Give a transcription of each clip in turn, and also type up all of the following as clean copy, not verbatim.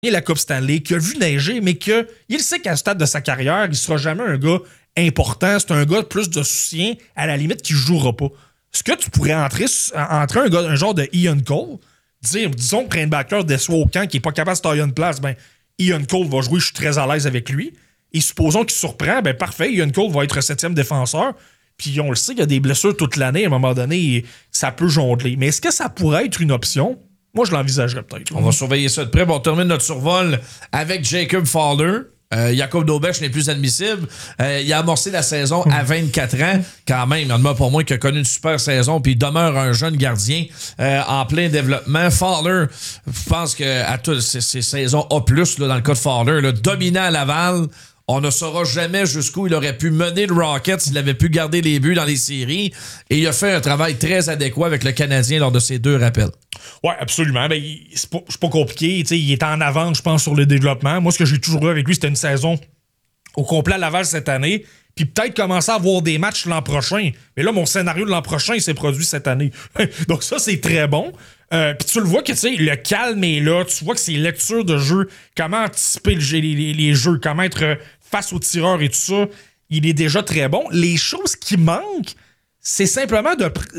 la Coupe Stanley, qui a vu neiger, mais qu'il sait qu'à ce stade de sa carrière, il sera jamais un gars important. C'est un gars plus de soutien, à la limite, qui ne jouera pas. Est-ce que tu pourrais entrer un genre de Ian Cole, disons que Rainbacker déçoit au camp, qui n'est pas capable de se tailler une place, ben Ian Cole va jouer, je suis très à l'aise avec lui. Et supposons qu'il surprend, ben parfait, Ian Cole va être 7e défenseur. Puis on le sait, il y a des blessures toute l'année. À un moment donné, ça peut jongler. Mais est-ce que ça pourrait être une option? Moi, je l'envisagerais peut-être. On va surveiller ça de près. Bon, on termine notre survol avec Jacob Fowler. Jakub Dobeš n'est plus admissible. Il a amorcé la saison à 24 ans. Quand même, il y en a pour moi qui a connu une super saison, puis il demeure un jeune gardien en plein développement. Fowler, je pense qu'à toutes ces saisons A+, là, dans le cas de Fowler, là, dominant à Laval, on ne saura jamais jusqu'où il aurait pu mener le Rocket s'il avait pu garder les buts dans les séries. Et il a fait un travail très adéquat avec le Canadien lors de ses 2 rappels. Oui, absolument. Ben, c'est pas compliqué. Il est en avance, je pense, sur le développement. Moi, ce que j'ai toujours eu avec lui, c'était une saison au complet à Laval cette année. Puis peut-être commencer à avoir des matchs l'an prochain. Mais là, mon scénario de l'an prochain, il s'est produit cette année. Donc ça, c'est très bon. Puis tu le vois que le calme est là. Tu vois que c'est lecture de jeu, comment anticiper les jeux, comment être face aux tireurs et tout ça. Il est déjà très bon. Les choses qui manquent, c'est simplement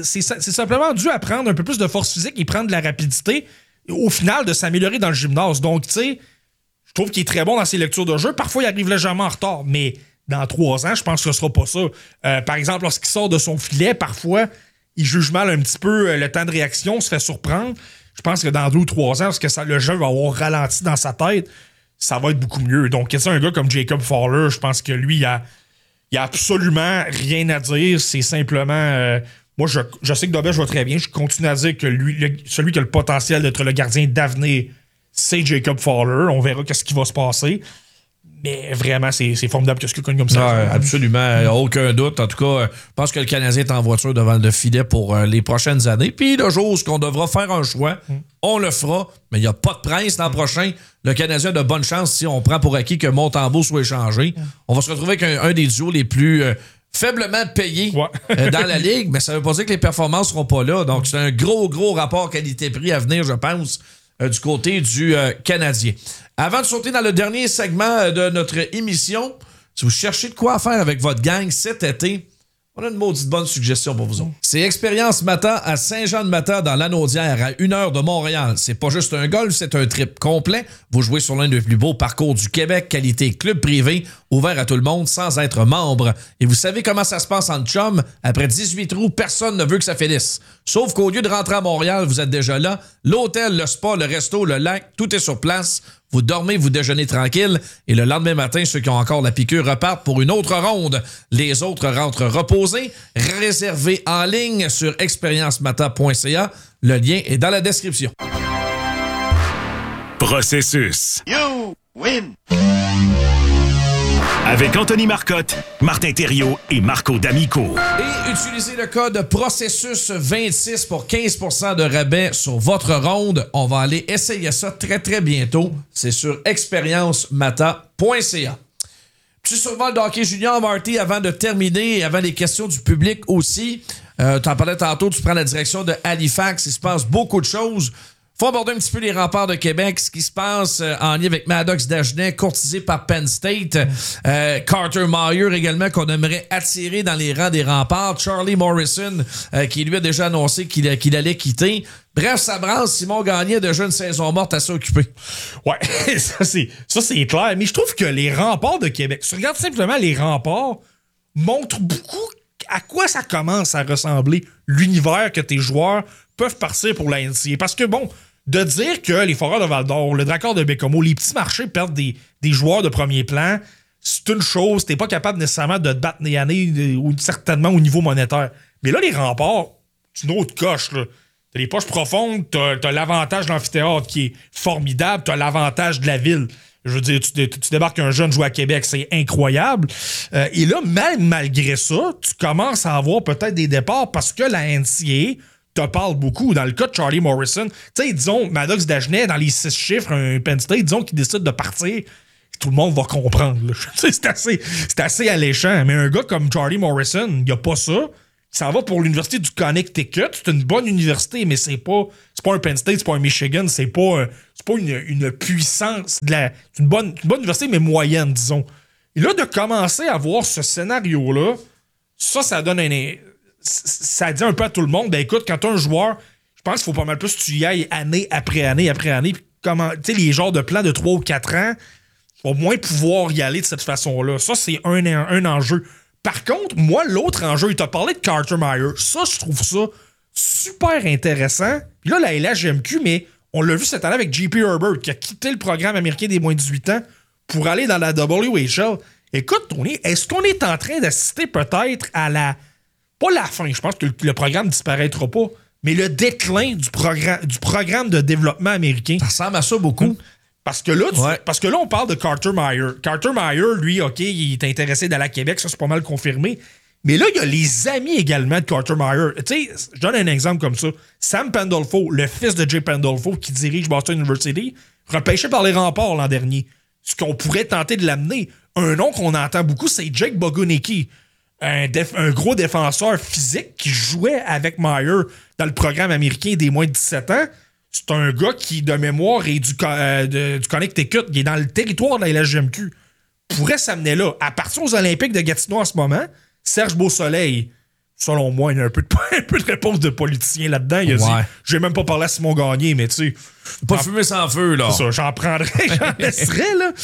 dû à prendre un peu plus de force physique et prendre de la rapidité, au final, de s'améliorer dans le gymnase. Donc, tu sais, je trouve qu'il est très bon dans ses lectures de jeu. Parfois, il arrive légèrement en retard, mais dans 3 ans, je pense que ce sera pas ça. Par exemple, lorsqu'il sort de son filet, parfois, il juge mal un petit peu le temps de réaction, se fait surprendre. Je pense que dans 2 ou 3 ans, parce que le jeu va avoir ralenti dans sa tête, ça va être beaucoup mieux. Donc, un gars comme Jacob Fowler, je pense que lui, il a absolument rien à dire. C'est simplement... moi, je sais que Dobeš va très bien. Je continue à dire que celui qui a le potentiel d'être le gardien d'avenir, c'est Jacob Fowler. On verra ce qui va se passer. Mais vraiment, c'est formidable que ce qu'il connu comme ça. Ouais, absolument. Aucun doute. En tout cas, je pense que le Canadien est en voiture devant le filet pour les prochaines années. Puis le jour où on devra faire un choix, on le fera. Mais il n'y a pas de prince l'an prochain. Le Canadien a de bonnes chances si on prend pour acquis que Montembeault soit échangé. On va se retrouver avec un des duos les plus faiblement payés dans la Ligue. Mais ça ne veut pas dire que les performances ne seront pas là. Donc, c'est un gros rapport qualité-prix à venir, je pense, du côté du Canadien. Avant de sauter dans le dernier segment de notre émission, si vous cherchez de quoi faire avec votre gang cet été, on a une maudite bonne suggestion pour vous autres. C'est Expérience Mata à Saint-Jean-de-Mata dans l'Anaudière, à 1 heure de Montréal. C'est pas juste un golf, c'est un trip complet. Vous jouez sur l'un des plus beaux parcours du Québec, qualité club privé, ouvert à tout le monde sans être membre. Et vous savez comment ça se passe en chum? Après 18 trous, personne ne veut que ça finisse. Sauf qu'au lieu de rentrer à Montréal, vous êtes déjà là. L'hôtel, le spa, le resto, le lac, tout est sur place. Vous dormez, vous déjeunez tranquille et le lendemain matin, ceux qui ont encore la piqûre repartent pour une autre ronde. Les autres rentrent reposés. Réservez en ligne sur expériencemata.ca. Le lien est dans la description. Processus. You win! Avec Anthony Marcotte, Martin Thériault et Marco D'Amico. Et utilisez le code PROCESSUS26 pour 15% de rabais sur votre ronde. On va aller essayer ça très bientôt. C'est sur expériencemata.ca. Petit survol de hockey junior, Marty, avant de terminer et avant les questions du public aussi. T'en parlais tantôt, tu prends la direction de Halifax. Il se passe beaucoup de choses. Faut aborder un petit peu les remparts de Québec, ce qui se passe en lien avec Maddox Dagenet, courtisé par Penn State. Carter Meyer également, qu'on aimerait attirer dans les rangs des remparts. Charlie Morrison, qui lui a déjà annoncé qu'il allait quitter. Bref, ça brasse. Simon Gagné a déjà une saison morte assez occupée. Ouais, ça c'est clair. Mais je trouve que les remparts de Québec, si tu regardes simplement les remparts, montrent beaucoup à quoi ça commence à ressembler l'univers que tes joueurs peuvent partir pour la NCAA. Parce que, bon, de dire que les Foreurs de Val-d'Or, le Dracard de Bécomo, les petits marchés perdent des joueurs de premier plan, c'est une chose. T'es pas capable nécessairement de te battre nez à nez, ou certainement au niveau monétaire. Mais là, les remparts, c'est une autre coche, là. T'as les poches profondes, t'as l'avantage de l'amphithéâtre qui est formidable, t'as l'avantage de la ville. Je veux dire, tu débarques un jeune joueur à Québec, c'est incroyable. Et là, malgré ça, tu commences à avoir peut-être des départs parce que la NCAA te parle beaucoup. Dans le cas de Charlie Morrison, tu sais, disons, Maddox Dagenet, dans les 6 chiffres, un Penn State, disons qu'il décide de partir, tout le monde va comprendre. C'est assez alléchant. Mais un gars comme Charlie Morrison, il n'y a pas ça. Il s'en va pour l'université du Connecticut. C'est une bonne université, mais c'est pas un Penn State, c'est pas un Michigan, c'est pas une puissance. C'est une bonne université, mais moyenne, disons. Et là, de commencer à voir ce scénario-là, ça donne ça dit un peu à tout le monde, ben écoute, quand t'as un joueur, je pense qu'il faut pas mal plus que tu y ailles année après année après année, puis comment, tu sais, les genres de plans de 3 ou 4 ans, au moins pouvoir y aller de cette façon-là. Ça, c'est un enjeu. Par contre, moi, l'autre enjeu, il t'a parlé de Carter Meyer. Ça, je trouve ça super intéressant. Puis là, la LHJMQ, mais on l'a vu cette année avec J.P. Herbert, qui a quitté le programme américain des moins de 18 ans pour aller dans la WHL. Écoute, Tony, est-ce qu'on est en train d'assister peut-être à pas la fin, je pense que le programme disparaîtra pas, mais le déclin du programme de développement américain? Ça ressemble à ça beaucoup. Parce que là, on parle de Carter Meyer. Carter Meyer, lui, OK, il est intéressé d'aller à Québec, ça c'est pas mal confirmé. Mais là, il y a les amis également de Carter Meyer. Tu sais, je donne un exemple comme ça. Sam Pandolfo, le fils de Jay Pandolfo, qui dirige Boston University, repêché par les Remparts l'an dernier. Ce qu'on pourrait tenter de l'amener. Un nom qu'on entend beaucoup, c'est Jake Bogunecki. Un gros défenseur physique qui jouait avec Meyer dans le programme américain des moins de 17 ans. C'est un gars qui, de mémoire, est du Connecticut, qui est dans le territoire de la LHJMQ. Pourrait s'amener là. À partir aux Olympiques de Gatineau en ce moment, Serge Beausoleil, selon moi, il y a un peu de réponse de politicien là-dedans. Il a dit, j'ai même pas parlé à Simon Gagné, mais tu sais... Pas fumer sans feu, là. C'est ça, j'en prendrais, j'en laisserais, là.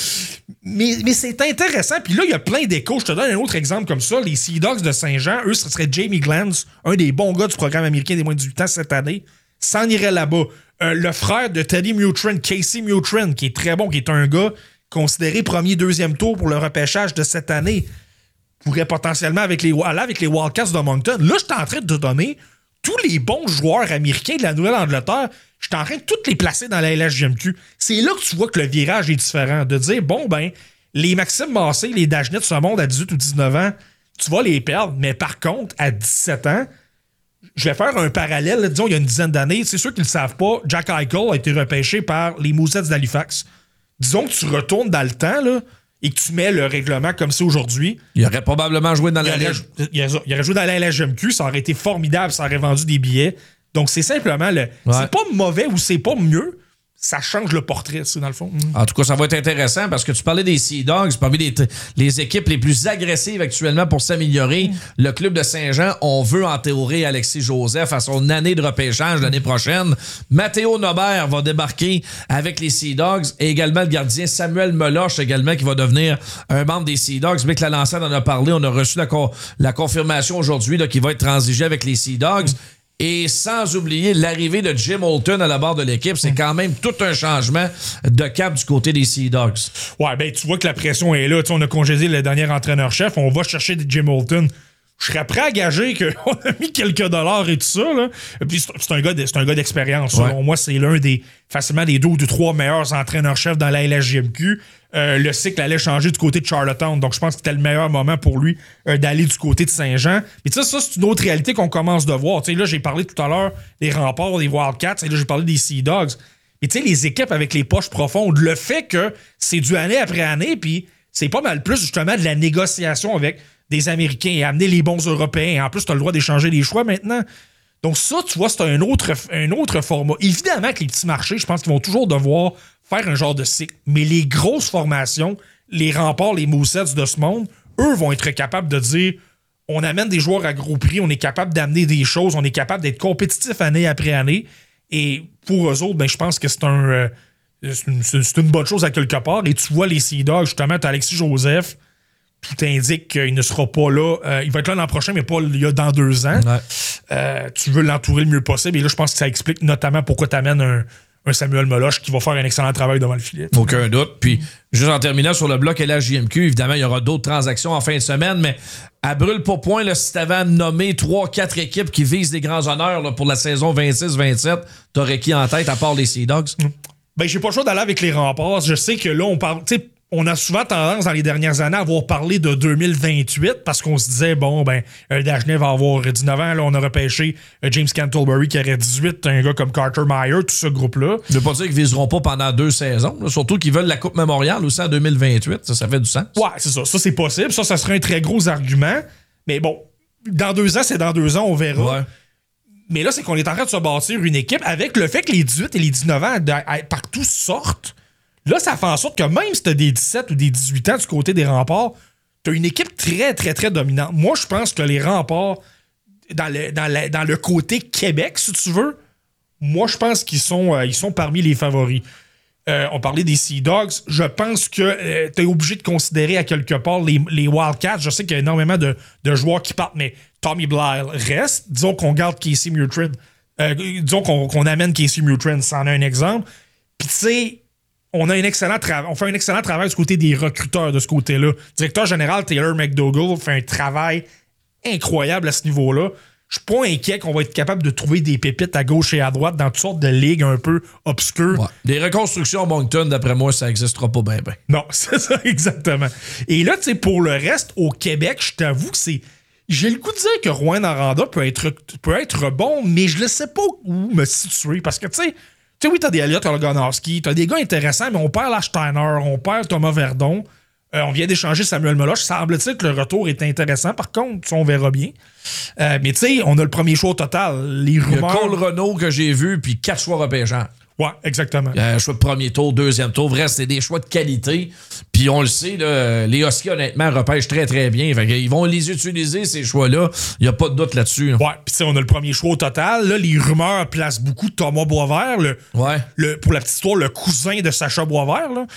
Mais c'est intéressant. Puis là, il y a plein d'échos. Je te donne un autre exemple comme ça. Les Sea Dogs de Saint-Jean, eux, ce serait Jamie Glantz, un des bons gars du programme américain des moins de 18 ans cette année, s'en irait là-bas. Le frère de Teddy Mutrin, Casey Mutrin, qui est très bon, qui est un gars considéré premier, deuxième tour pour le repêchage de cette année, pourrait potentiellement aller avec les Wildcats de Moncton. Là, je suis en train de te donner tous les bons joueurs américains de la Nouvelle-Angleterre. Je suis en train de tous les placer dans la LHJMQ. C'est là que tu vois que le virage est différent. De dire, bon, ben, les Maxime Massé, les Dagenet de ce monde à 18 ou 19 ans, tu vas les perdre. Mais par contre, à 17 ans, je vais faire un parallèle. Là, disons, il y a une dizaine d'années, c'est sûr qu'ils ne le savent pas, Jack Eichel a été repêché par les Mousettes d'Halifax. Disons que tu retournes dans le temps là, et que tu mets le règlement comme c'est aujourd'hui. Il aurait probablement joué dans la il aurait joué dans la LHJMQ, ça aurait été formidable, ça aurait vendu des billets. Donc, c'est simplement c'est pas mauvais ou c'est pas mieux. Ça change le portrait, ça, dans le fond. En tout cas, ça va être intéressant parce que tu parlais des Sea Dogs, parmi les équipes les plus agressives actuellement pour s'améliorer. Le club de Saint-Jean, on veut entourer Alexis Joseph à son année de repêchage l'année prochaine. Mathéo Nobert va débarquer avec les Sea Dogs et également le gardien Samuel Meloche également qui va devenir un membre des Sea Dogs. Mais que la Lancette en a parlé, on a reçu la confirmation aujourd'hui qu'il va être transigé avec les Sea Dogs. Et sans oublier l'arrivée de Jim Holton à la barre de l'équipe, c'est quand même tout un changement de cap du côté des Sea Dogs. Ouais, ben tu vois que la pression est là. T'sais, on a congédié le dernier entraîneur-chef, on va chercher Jim Holton. Je serais prêt à gager qu'on a mis quelques dollars et tout ça. Là. Et puis c'est un gars d'expérience. Ouais. Selon moi, c'est l'un des facilement des 2 ou 3 meilleurs entraîneurs-chefs dans la LHJMQ. Le cycle allait changer du côté de Charlottetown. Donc, je pense que c'était le meilleur moment pour lui d'aller du côté de Saint-Jean. Mais tu sais, ça, c'est une autre réalité qu'on commence de voir. Tu sais, là, j'ai parlé tout à l'heure des Remparts, des Wildcats. Et là, j'ai parlé des Sea Dogs. Et tu sais, les équipes avec les poches profondes, le fait que c'est du année après année, puis c'est pas mal plus, justement, de la négociation avec des Américains et amener les bons Européens. En plus, tu as le droit d'échanger les choix maintenant. Donc ça, tu vois, c'est un autre format. Évidemment que les petits marchés, je pense qu'ils vont toujours devoir faire un genre de cycle. Mais les grosses formations, les Remparts, les Mousettes de ce monde, eux vont être capables de dire on amène des joueurs à gros prix, on est capable d'amener des choses, on est capable d'être compétitif année après année. Et pour eux autres, ben, je pense que c'est une bonne chose à quelque part. Et tu vois les Sea Dogs, justement, tu as Alexis Joseph. Tout indique qu'il ne sera pas là. Il va être là l'an prochain, mais pas dans 2 ans. Ouais. Tu veux l'entourer le mieux possible. Et là, je pense que ça explique notamment pourquoi tu amènes un Samuel Meloche qui va faire un excellent travail devant le filet. Aucun doute. Puis, juste en terminant sur le bloc LHJMQ, évidemment, il y aura d'autres transactions en fin de semaine, mais à brûle pour point, là, si tu avais nommé 3-4 équipes qui visent des grands honneurs là, pour la saison 26-27, t'aurais qui en tête à part les Sea Dogs? Ben, j'ai pas le choix d'aller avec les Remparts. Je sais que là, on parle... On a souvent tendance dans les dernières années à avoir parlé de 2028 parce qu'on se disait, bon, ben, Dagenet va avoir 19 ans. Là, on a repêché James Cantlebury qui aurait 18, un gars comme Carter Meyer, tout ce groupe-là. Je veux pas dire qu'ils viseront pas pendant 2 saisons, là, surtout qu'ils veulent la Coupe Memorial aussi en 2028. Ça fait du sens. Ouais, c'est ça. Ça, c'est possible. Ça serait un très gros argument. Mais bon, dans 2 ans, c'est dans 2 ans, on verra. Ouais. Mais là, c'est qu'on est en train de se bâtir une équipe avec le fait que les 18 et les 19 ans partout sortent. Là, ça fait en sorte que même si t'as des 17 ou des 18 ans du côté des Remparts, t'as une équipe très, très, très dominante. Moi, je pense que les Remparts, dans le côté Québec, si tu veux, moi, je pense qu'ils sont parmi les favoris. On parlait des Sea Dogs. Je pense que tu es obligé de considérer à quelque part les Wildcats. Je sais qu'il y a énormément de joueurs qui partent, mais Tommy Blyle reste. Disons qu'on garde Casey Mutrid. Disons qu'on amène Casey Mutrid, c'en est un exemple. Puis tu sais, on fait un excellent travail du côté des recruteurs de ce côté-là. Directeur général Taylor McDougall fait un travail incroyable à ce niveau-là. Je suis pas inquiet qu'on va être capable de trouver des pépites à gauche et à droite dans toutes sortes de ligues un peu obscures. Ouais. Des reconstructions à Moncton, d'après moi, ça n'existera pas bien. Non, c'est ça, exactement. Et là, tu sais, pour le reste, au Québec, je t'avoue que c'est... J'ai le goût de dire que Rouen Aranda peut être bon, mais je ne sais pas où me situer. Parce que, tu sais, oui, t'as des Elliott Loganowski, t'as des gars intéressants, mais on perd Lars Steiner, on perd Thomas Verdon. On vient d'échanger Samuel Meloche. Semble-t-il que le retour est intéressant. Par contre, on verra bien. Mais tu sais, on a le premier choix au total. Les rumeurs... Il y a Cole Renault que j'ai vu, puis 4 choix repêchants. Ouais, exactement. Choix de premier tour, deuxième tour. Vrai, c'est des choix de qualité. Puis on le sait, là, les Huskies, honnêtement, repêchent très, très bien. Fait qu'ils vont les utiliser, ces choix-là. Il n'y a pas de doute là-dessus. Là. Ouais, puis tu sais, on a le premier choix au total. Là, les rumeurs placent beaucoup Thomas Boisvert. Pour la petite histoire, le cousin de Sacha Boisvert, là.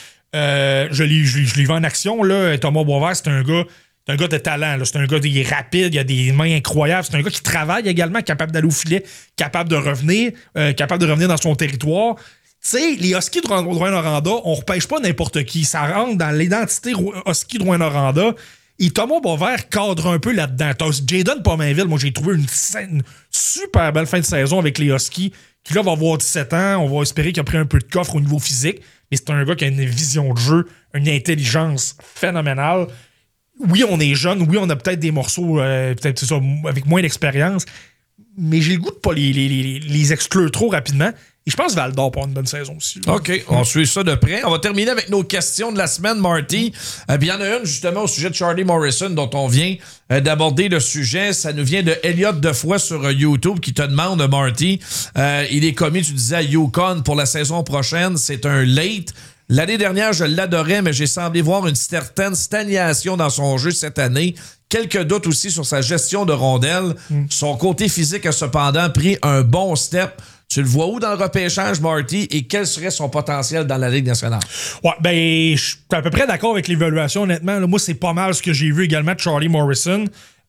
Je l'ai vu en action, là. Thomas Boisvert, c'est un gars de talent, là. C'est un gars qui est rapide, il a des mains incroyables. C'est un gars qui travaille également, capable d'aller au filet, capable de revenir dans son territoire. Tu sais, les Huskies de Rouyn-Noranda, on repêche pas n'importe qui. Ça rentre dans l'identité Husky de Rouyn-Noranda. Et Thomas Boisvert cadre un peu là-dedans. T'as Jayden Pominville, moi j'ai trouvé une super belle fin de saison avec les Huskies, qui là va avoir 17 ans. On va espérer qu'il a pris un peu de coffre au niveau physique. Mais c'est un gars qui a une vision de jeu, une intelligence phénoménale. Oui, on est jeune. Oui, on a peut-être des morceaux peut-être c'est ça, avec moins d'expérience. Mais j'ai le goût de pas les exclure trop rapidement. Et je pense Val d'Or pour une bonne saison aussi. Là. OK, on suit ça de près. On va terminer avec nos questions de la semaine, Marty. Il y en a une justement au sujet de Charlie Morrison dont on vient d'aborder le sujet. Ça nous vient de Elliott Defoy sur YouTube qui te demande, Marty, il est commis, tu disais, à Yukon pour la saison prochaine. C'est un late. L'année dernière, je l'adorais, mais j'ai semblé voir une certaine stagnation dans son jeu cette année. Quelques doutes aussi sur sa gestion de rondelles. Son côté physique a cependant pris un bon step. Tu le vois où dans le repêchage, Marty, et quel serait son potentiel dans la Ligue nationale? Ouais, ben, je suis à peu près d'accord avec l'évaluation, honnêtement. Là, moi, c'est pas mal ce que j'ai vu également de Charlie Morrison.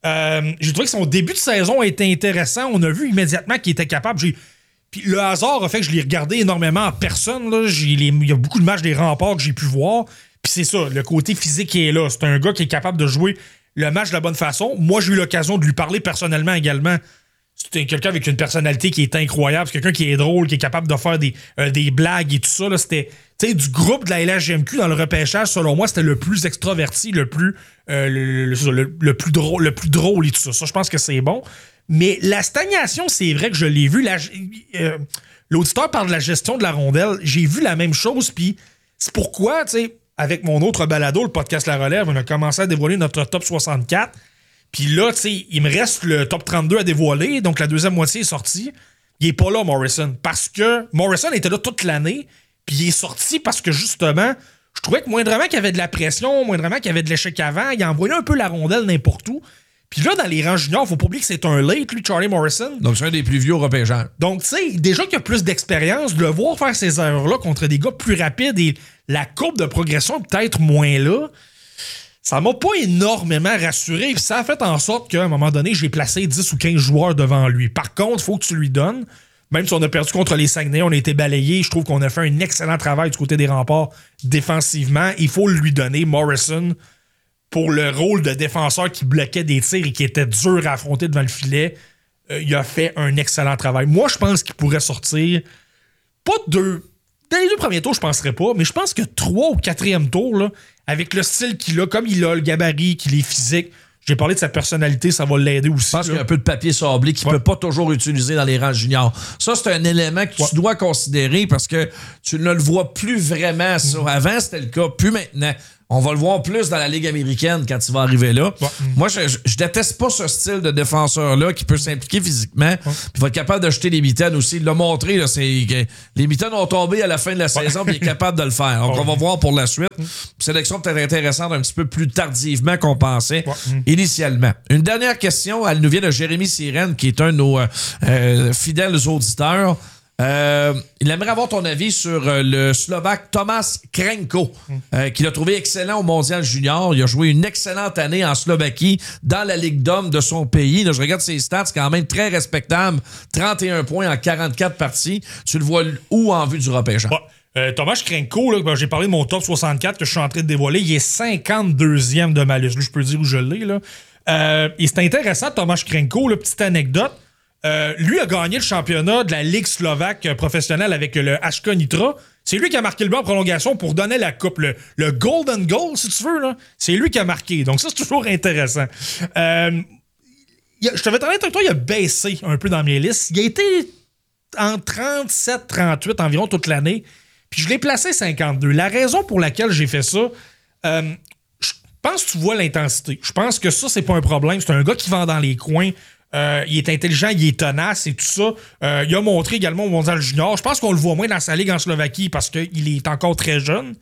J'ai trouvé que son début de saison était intéressant. On a vu immédiatement qu'il était capable. Puis le hasard a fait que je l'ai regardé énormément en personne. Là. Il y a beaucoup de matchs des Remparts que j'ai pu voir. Puis c'est ça, le côté physique est là. C'est un gars qui est capable de jouer le match de la bonne façon. Moi, j'ai eu l'occasion de lui parler personnellement également. C'est quelqu'un avec une personnalité qui est incroyable. C'est quelqu'un qui est drôle, qui est capable de faire des blagues et tout ça. Là, c'était du groupe de la LHGMQ dans le repêchage, selon moi, c'était le plus extraverti, le plus drôle et tout ça. Ça, je pense que c'est bon. Mais la stagnation, c'est vrai que je l'ai vu. L'auditeur parle de la gestion de la rondelle. J'ai vu la même chose. Puis c'est pourquoi, tu sais, avec mon autre balado, le podcast La Relève, on a commencé à dévoiler notre top 64. Puis là, tu sais, il me reste le top 32 à dévoiler, donc la deuxième moitié est sortie. Il est pas là, Morrison, parce que Morrison était là toute l'année, puis il est sorti parce que, justement, je trouvais que moindrement qu'il y avait de la pression, moindrement qu'il y avait de l'échec avant, il envoyait un peu la rondelle n'importe où. Puis là, dans les rangs juniors, faut pas oublier que c'est un late, lui, Charlie Morrison. Donc, c'est un des plus vieux au repêchage. Donc, tu sais, déjà qu'il y a plus d'expérience, de le voir faire ces erreurs-là contre des gars plus rapides et la courbe de progression est peut-être moins là, ça m'a pas énormément rassuré. Puis ça a fait en sorte qu'à un moment donné, j'ai placé 10 ou 15 joueurs devant lui. Par contre, il faut que tu lui donnes. Même si on a perdu contre les Saguenay, on a été balayé. Je trouve qu'on a fait un excellent travail du côté des Remparts défensivement. Il faut lui donner, Morrison, pour le rôle de défenseur qui bloquait des tirs et qui était dur à affronter devant le filet. Il a fait un excellent travail. Moi, je pense qu'il pourrait sortir pas deux. Dans les 2 premiers tours, je ne penserais pas, mais je pense que 3 ou 4e tour, là, avec le style qu'il a, comme il a le gabarit, qu'il est physique, j'ai parlé de sa personnalité, ça va l'aider aussi. Je pense qu'il y a un peu de papier sablé qu'il ne peut pas toujours utiliser dans les rangs juniors. Ça, c'est un élément que tu dois considérer parce que tu ne le vois plus vraiment. Ça. Avant, c'était le cas, plus maintenant. On va le voir plus dans la Ligue américaine quand il va arriver là. Ouais. Moi, je déteste pas ce style de défenseur-là qui peut s'impliquer physiquement puis va être capable d'acheter les mitaines aussi. Il l'a montré, là, c'est que les mitaines ont tombé à la fin de la saison puis il est capable de le faire. Donc, on va voir pour la suite. Sélection peut-être intéressante un petit peu plus tardivement qu'on pensait initialement. Une dernière question, elle nous vient de Jérémy Sirène, qui est un de nos fidèles auditeurs. Il aimerait avoir ton avis sur le Slovaque Tomáš Krenko, qu'il a trouvé excellent au Mondial Junior. Il a joué une excellente année en Slovaquie dans la Ligue d'hommes de son pays. Là, je regarde ses stats, c'est quand même très respectable. 31 points en 44 parties. Tu le vois où en vue du repêchage? Tomáš Krenko, là, j'ai parlé de mon top 64 que je suis en train de dévoiler. Il est 52e de ma liste. Là, je peux dire où je l'ai. Là. Et c'est intéressant, Tomáš Krenko, là, petite anecdote. Lui a gagné le championnat de la Ligue slovaque professionnelle avec le HK Nitra. C'est lui qui a marqué le but en prolongation pour donner la coupe. Le Golden Goal, si tu veux, là, c'est lui qui a marqué. Donc ça, c'est toujours intéressant. Je t'avais parlé avec toi, il a baissé un peu dans mes listes. Il a été en 37-38 environ toute l'année. Puis je l'ai placé 52. La raison pour laquelle j'ai fait ça, je pense que tu vois l'intensité. Je pense que ça, c'est pas un problème. C'est un gars qui vend dans les coins. Il est intelligent, il est tenace et tout ça. Il a montré également au Mondial Junior. Je pense qu'on le voit moins dans sa ligue en Slovaquie parce qu'il est encore très jeune.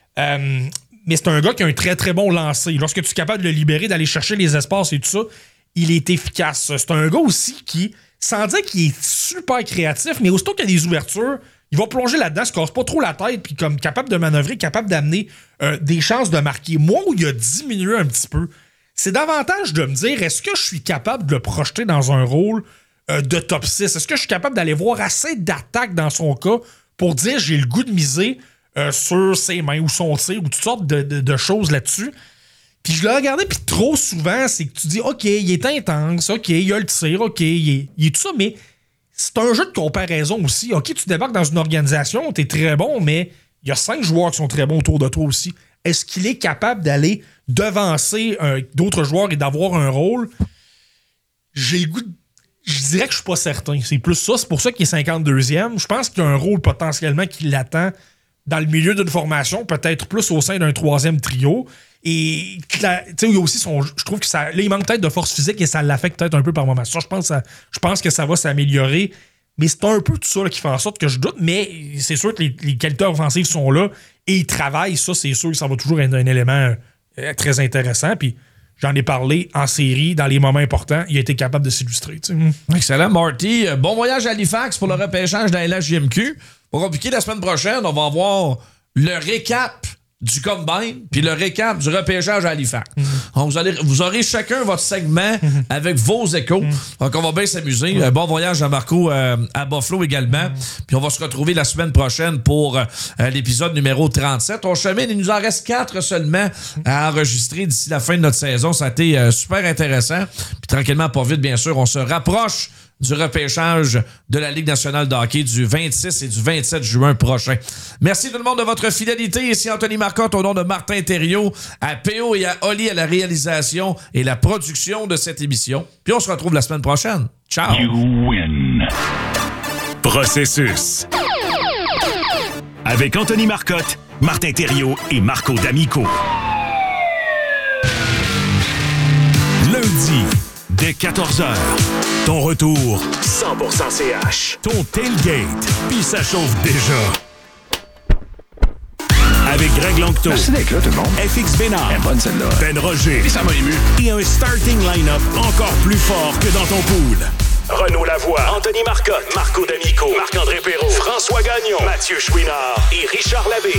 Mais c'est un gars qui a un très très bon lancer. Lorsque tu es capable de le libérer, d'aller chercher les espaces et tout ça, il est efficace. C'est un gars aussi qui, sans dire qu'il est super créatif, mais aussitôt qu'il y a des ouvertures, il va plonger là-dedans, se casse pas trop la tête, puis comme capable de manœuvrer, capable d'amener des chances de marquer. Moi, où il a diminué un petit peu, c'est davantage de me dire, est-ce que je suis capable de le projeter dans un rôle de top 6? Est-ce que je suis capable d'aller voir assez d'attaques dans son cas pour dire j'ai le goût de miser sur ses mains ou son tir ou toutes sortes de choses là-dessus? Puis je l'ai regardé, puis trop souvent, c'est que tu dis, OK, il est intense, OK, il a le tir, OK, il est tout ça, mais c'est un jeu de comparaison aussi. OK, tu débarques dans une organisation, t'es très bon, mais il y a 5 joueurs qui sont très bons autour de toi aussi. Est-ce qu'il est capable d'aller devancer d'autres joueurs et d'avoir un rôle? J'ai le goût de... Je dirais que je suis pas certain. C'est plus ça. C'est pour ça qu'il est 52e. Je pense qu'il y a un rôle potentiellement qui l'attend dans le milieu d'une formation, peut-être plus au sein d'un 3e trio. Et tu sais, il y a aussi je trouve que ça... Là, il manque peut-être de force physique et ça l'affecte peut-être un peu par moment. Ça, je pense que ça va s'améliorer. Mais c'est un peu tout ça là, qui fait en sorte que je doute. Mais c'est sûr que les qualités offensives sont là et ils travaillent. Ça, c'est sûr que ça va toujours être un élément très intéressant. Puis j'en ai parlé en série, dans les moments importants. Il a été capable de s'illustrer. Excellent, Marty. Bon voyage à Halifax pour le repêchage de la LHJMQ. Pour compliquer, la semaine prochaine, on va avoir le récap du Combine puis le récap du repêchage à Halifax. Donc, vous aurez chacun votre segment avec vos échos. Donc, on va bien s'amuser. Bon voyage à Marco à Buffalo également. Puis, on va se retrouver la semaine prochaine pour l'épisode numéro 37. On chemine, il nous en reste 4 seulement à enregistrer d'ici la fin de notre saison. Ça a été super intéressant. Puis, tranquillement, pas vite, bien sûr, on se rapproche du repêchage de la Ligue nationale de hockey du 26 et du 27 juin prochain. Merci tout le monde de votre fidélité. Ici Anthony Marcotte au nom de Martin Thériault, à PO et à Oli à la réalisation et la production de cette émission. Puis on se retrouve la semaine prochaine. Ciao! You win. Processus. Avec Anthony Marcotte, Martin Thériault et Marco D'Amico. Lundi, dès 14h. Ton retour 100% CH. Ton tailgate, puis ça chauffe déjà. Avec Greg Langto. Merci d'être là, tout le monde. FX Bénard. Bonne celle-là. Ben Roger. Et ça m'a ému. Et un starting line-up encore plus fort que dans ton pool. Renaud Lavoie, Anthony Marcotte, Marco D'Amico, Marc-André Perrault, François Gagnon, Mathieu Chouinard et Richard Labbé.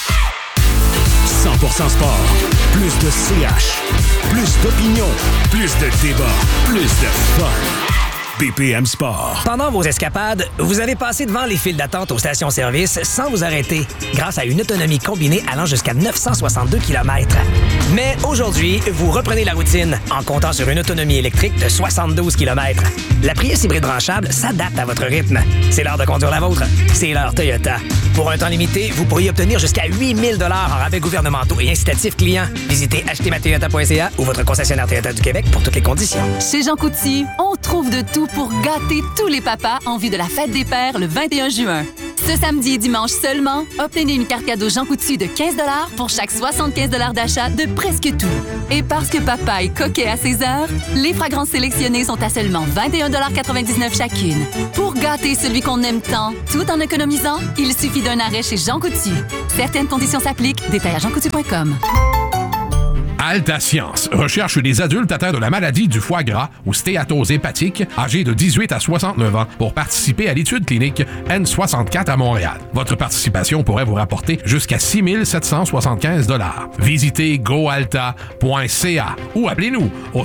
100% sport. Plus de CH. Plus d'opinion. Plus de débat. Plus de fun. BPM Sport. Pendant vos escapades, vous avez passé devant les files d'attente aux stations-service sans vous arrêter, grâce à une autonomie combinée allant jusqu'à 962 km. Mais aujourd'hui, vous reprenez la routine en comptant sur une autonomie électrique de 72 km. La Prius hybride branchable s'adapte à votre rythme. C'est l'heure de conduire la vôtre. C'est l'heure Toyota. Pour un temps limité, vous pourriez obtenir jusqu'à 8 000 $ en rabais gouvernementaux et incitatifs clients. Visitez achetezmatoyota.ca ou votre concessionnaire Toyota du Québec pour toutes les conditions. Chez Jean Coutu, on trouve de tout pour gâter tous les papas en vue de la fête des pères le 21 juin. Ce samedi et dimanche seulement, obtenez une carte cadeau Jean Coutu de 15 $ pour chaque 75 $ d'achat de presque tout. Et parce que papa est coquet à ses heures, les fragrances sélectionnées sont à seulement 21,99 $ chacune. Pour gâter celui qu'on aime tant, tout en économisant, il suffit d'un arrêt chez Jean Coutu. Certaines conditions s'appliquent. Détails à jeancoutu.com. Alta Science recherche des adultes atteints de la maladie du foie gras ou stéatose hépatique âgés de 18 à 69 ans pour participer à l'étude clinique N64 à Montréal. Votre participation pourrait vous rapporter jusqu'à 6 775 $. Visitez goalta.ca ou appelez-nous au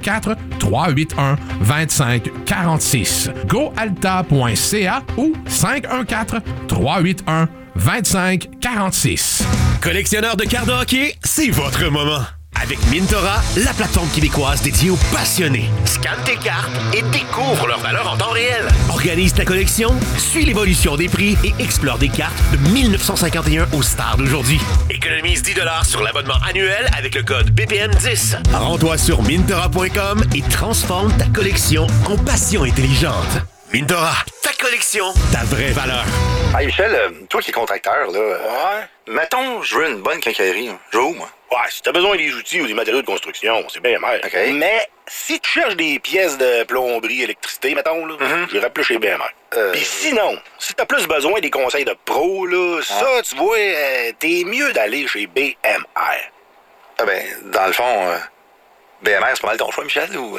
514-381-2546. goalta.ca ou 514-381-2546. Collectionneur de cartes de hockey, c'est votre moment. Avec Mintora, la plateforme québécoise dédiée aux passionnés. Scanne tes cartes et découvre leur valeur en temps réel. Organise ta collection, suis l'évolution des prix et explore des cartes de 1951 aux stars d'aujourd'hui. Économise 10 $ sur l'abonnement annuel avec le code BPM10. Rends-toi sur Mintora.com et transforme ta collection en passion intelligente. Mintora, ta collection, ta vraie valeur. Hey Michel, toi qui es contracteur, là. Ouais. Mettons, je veux une bonne quincaillerie. Je veux où, moi? Ouais, si t'as besoin des outils ou des matériaux de construction, c'est bien BMR. OK. Mais si tu cherches des pièces de plomberie, électricité, mettons, là, j'irais plus chez BMR. Puis sinon, si t'as plus besoin des conseils de pro, là, ça, tu vois, t'es mieux d'aller chez BMR. Ah ben, dans le fond, BMR, c'est pas mal ton choix, Michel, ou...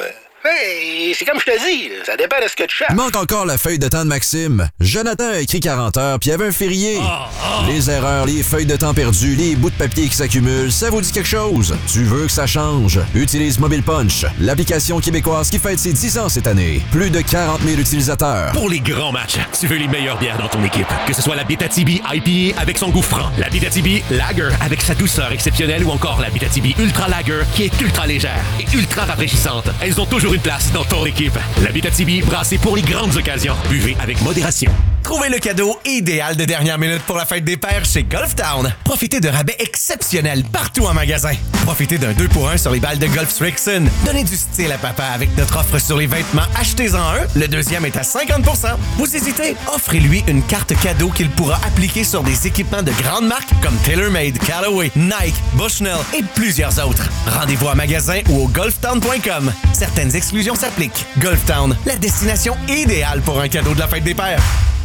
Hey, c'est comme je te dis, ça dépend de ce que tu cherches. Il manque encore la feuille de temps de Maxime. Jonathan a écrit 40 heures, puis il y avait un férié. Les erreurs, les feuilles de temps perdues, les bouts de papier qui s'accumulent, ça vous dit quelque chose? Tu veux que ça change? Utilise Mobile Punch, l'application québécoise qui fête ses 10 ans cette année. Plus de 40 000 utilisateurs. Pour les grands matchs, tu veux les meilleures bières dans ton équipe. Que ce soit la Abitibi IPA avec son goût franc, la Abitibi Lager avec sa douceur exceptionnelle ou encore la Abitibi Ultra Lager qui est ultra légère et ultra rafraîchissante. Elles ont toujours une place dans ton équipe. L'Abitibi, brassée pour les grandes occasions. Buvez avec modération. Trouvez le cadeau idéal de dernière minute pour la fête des pères chez Golf Town. Profitez de rabais exceptionnels partout en magasin. Profitez d'un 2 pour 1 sur les balles de golf Strixon. Donnez du style à papa avec notre offre sur les vêtements. Achetez-en un, le deuxième est à 50 %. Vous hésitez? Offrez-lui une carte cadeau qu'il pourra appliquer sur des équipements de grandes marques comme TaylorMade, Callaway, Nike, Bushnell et plusieurs autres. Rendez-vous en magasin ou au golftown.com. Certaines exclusions s'appliquent. Golf Town, la destination idéale pour un cadeau de la fête des pères.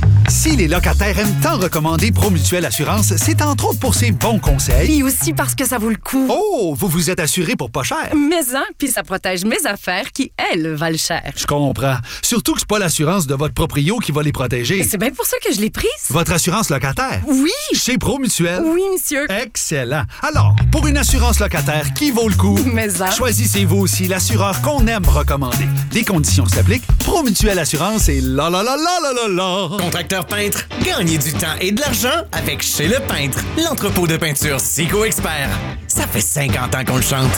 Si les locataires aiment tant recommander Promutuelle Assurance, c'est entre autres pour ses bons conseils. Et aussi parce que ça vaut le coup. Oh, vous vous êtes assuré pour pas cher. Mais puis ça protège mes affaires qui, elles, valent cher. Je comprends. Surtout que c'est pas l'assurance de votre proprio qui va les protéger. C'est bien pour ça que je l'ai prise. Votre assurance locataire? Oui. Chez Promutuelle? Oui, monsieur. Excellent. Alors, pour une assurance locataire qui vaut le coup, choisissez-vous aussi l'assureur qu'on aime recommander. Des conditions s'appliquent. Promutuelle Assurance et la la la la la la la. Contracteur peintre, gagnez du temps et de l'argent avec Chez le Peintre, l'entrepôt de peinture Sico Expert. Ça fait 50 ans qu'on le chante.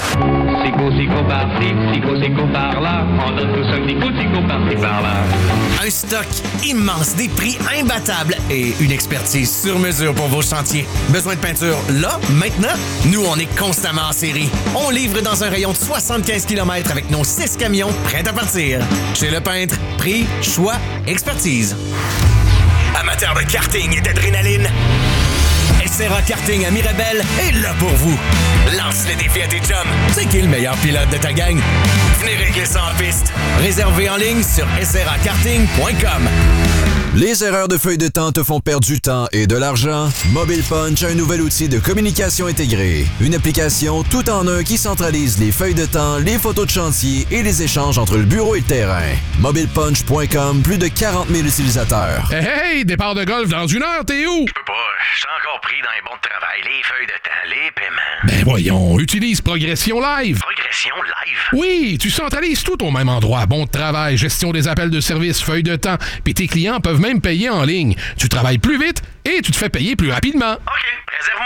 Sico par-ci, Sico par-là, on donne tous un Sico par-ci par-là. Un stock immense, des prix imbattables et une expertise sur mesure pour vos chantiers. Besoin de peinture là, maintenant? Nous, on est constamment en série. On livre dans un rayon de 75 km avec nos 6 camions prêts à partir. Chez le Peintre, prix, choix, expertise. Amateurs de karting et d'adrénaline, SRA Karting à Mirabel est là pour vous. Lance le défi à tes chums. C'est qui le meilleur pilote de ta gang? Venez régler ça en piste. Réservé en ligne sur srakarting.com. Les erreurs de feuilles de temps te font perdre du temps et de l'argent? Mobile Punch, un nouvel outil de communication intégrée. Une application tout en un qui centralise les feuilles de temps, les photos de chantier et les échanges entre le bureau et le terrain. MobilePunch.com, plus de 40 000 utilisateurs. Hey, départ de golf dans 1 heure, t'es où? Je peux pas, je suis encore pris dans les bons de travail, les feuilles de temps, les paiements. Ben voyons, utilise Progression Live. Progression Live? Oui, tu centralises tout au même endroit. Bon de travail, gestion des appels de service, feuilles de temps, puis tes clients peuvent même payer en ligne. Tu travailles plus vite et tu te fais payer plus rapidement. OK, réserve-moi un card.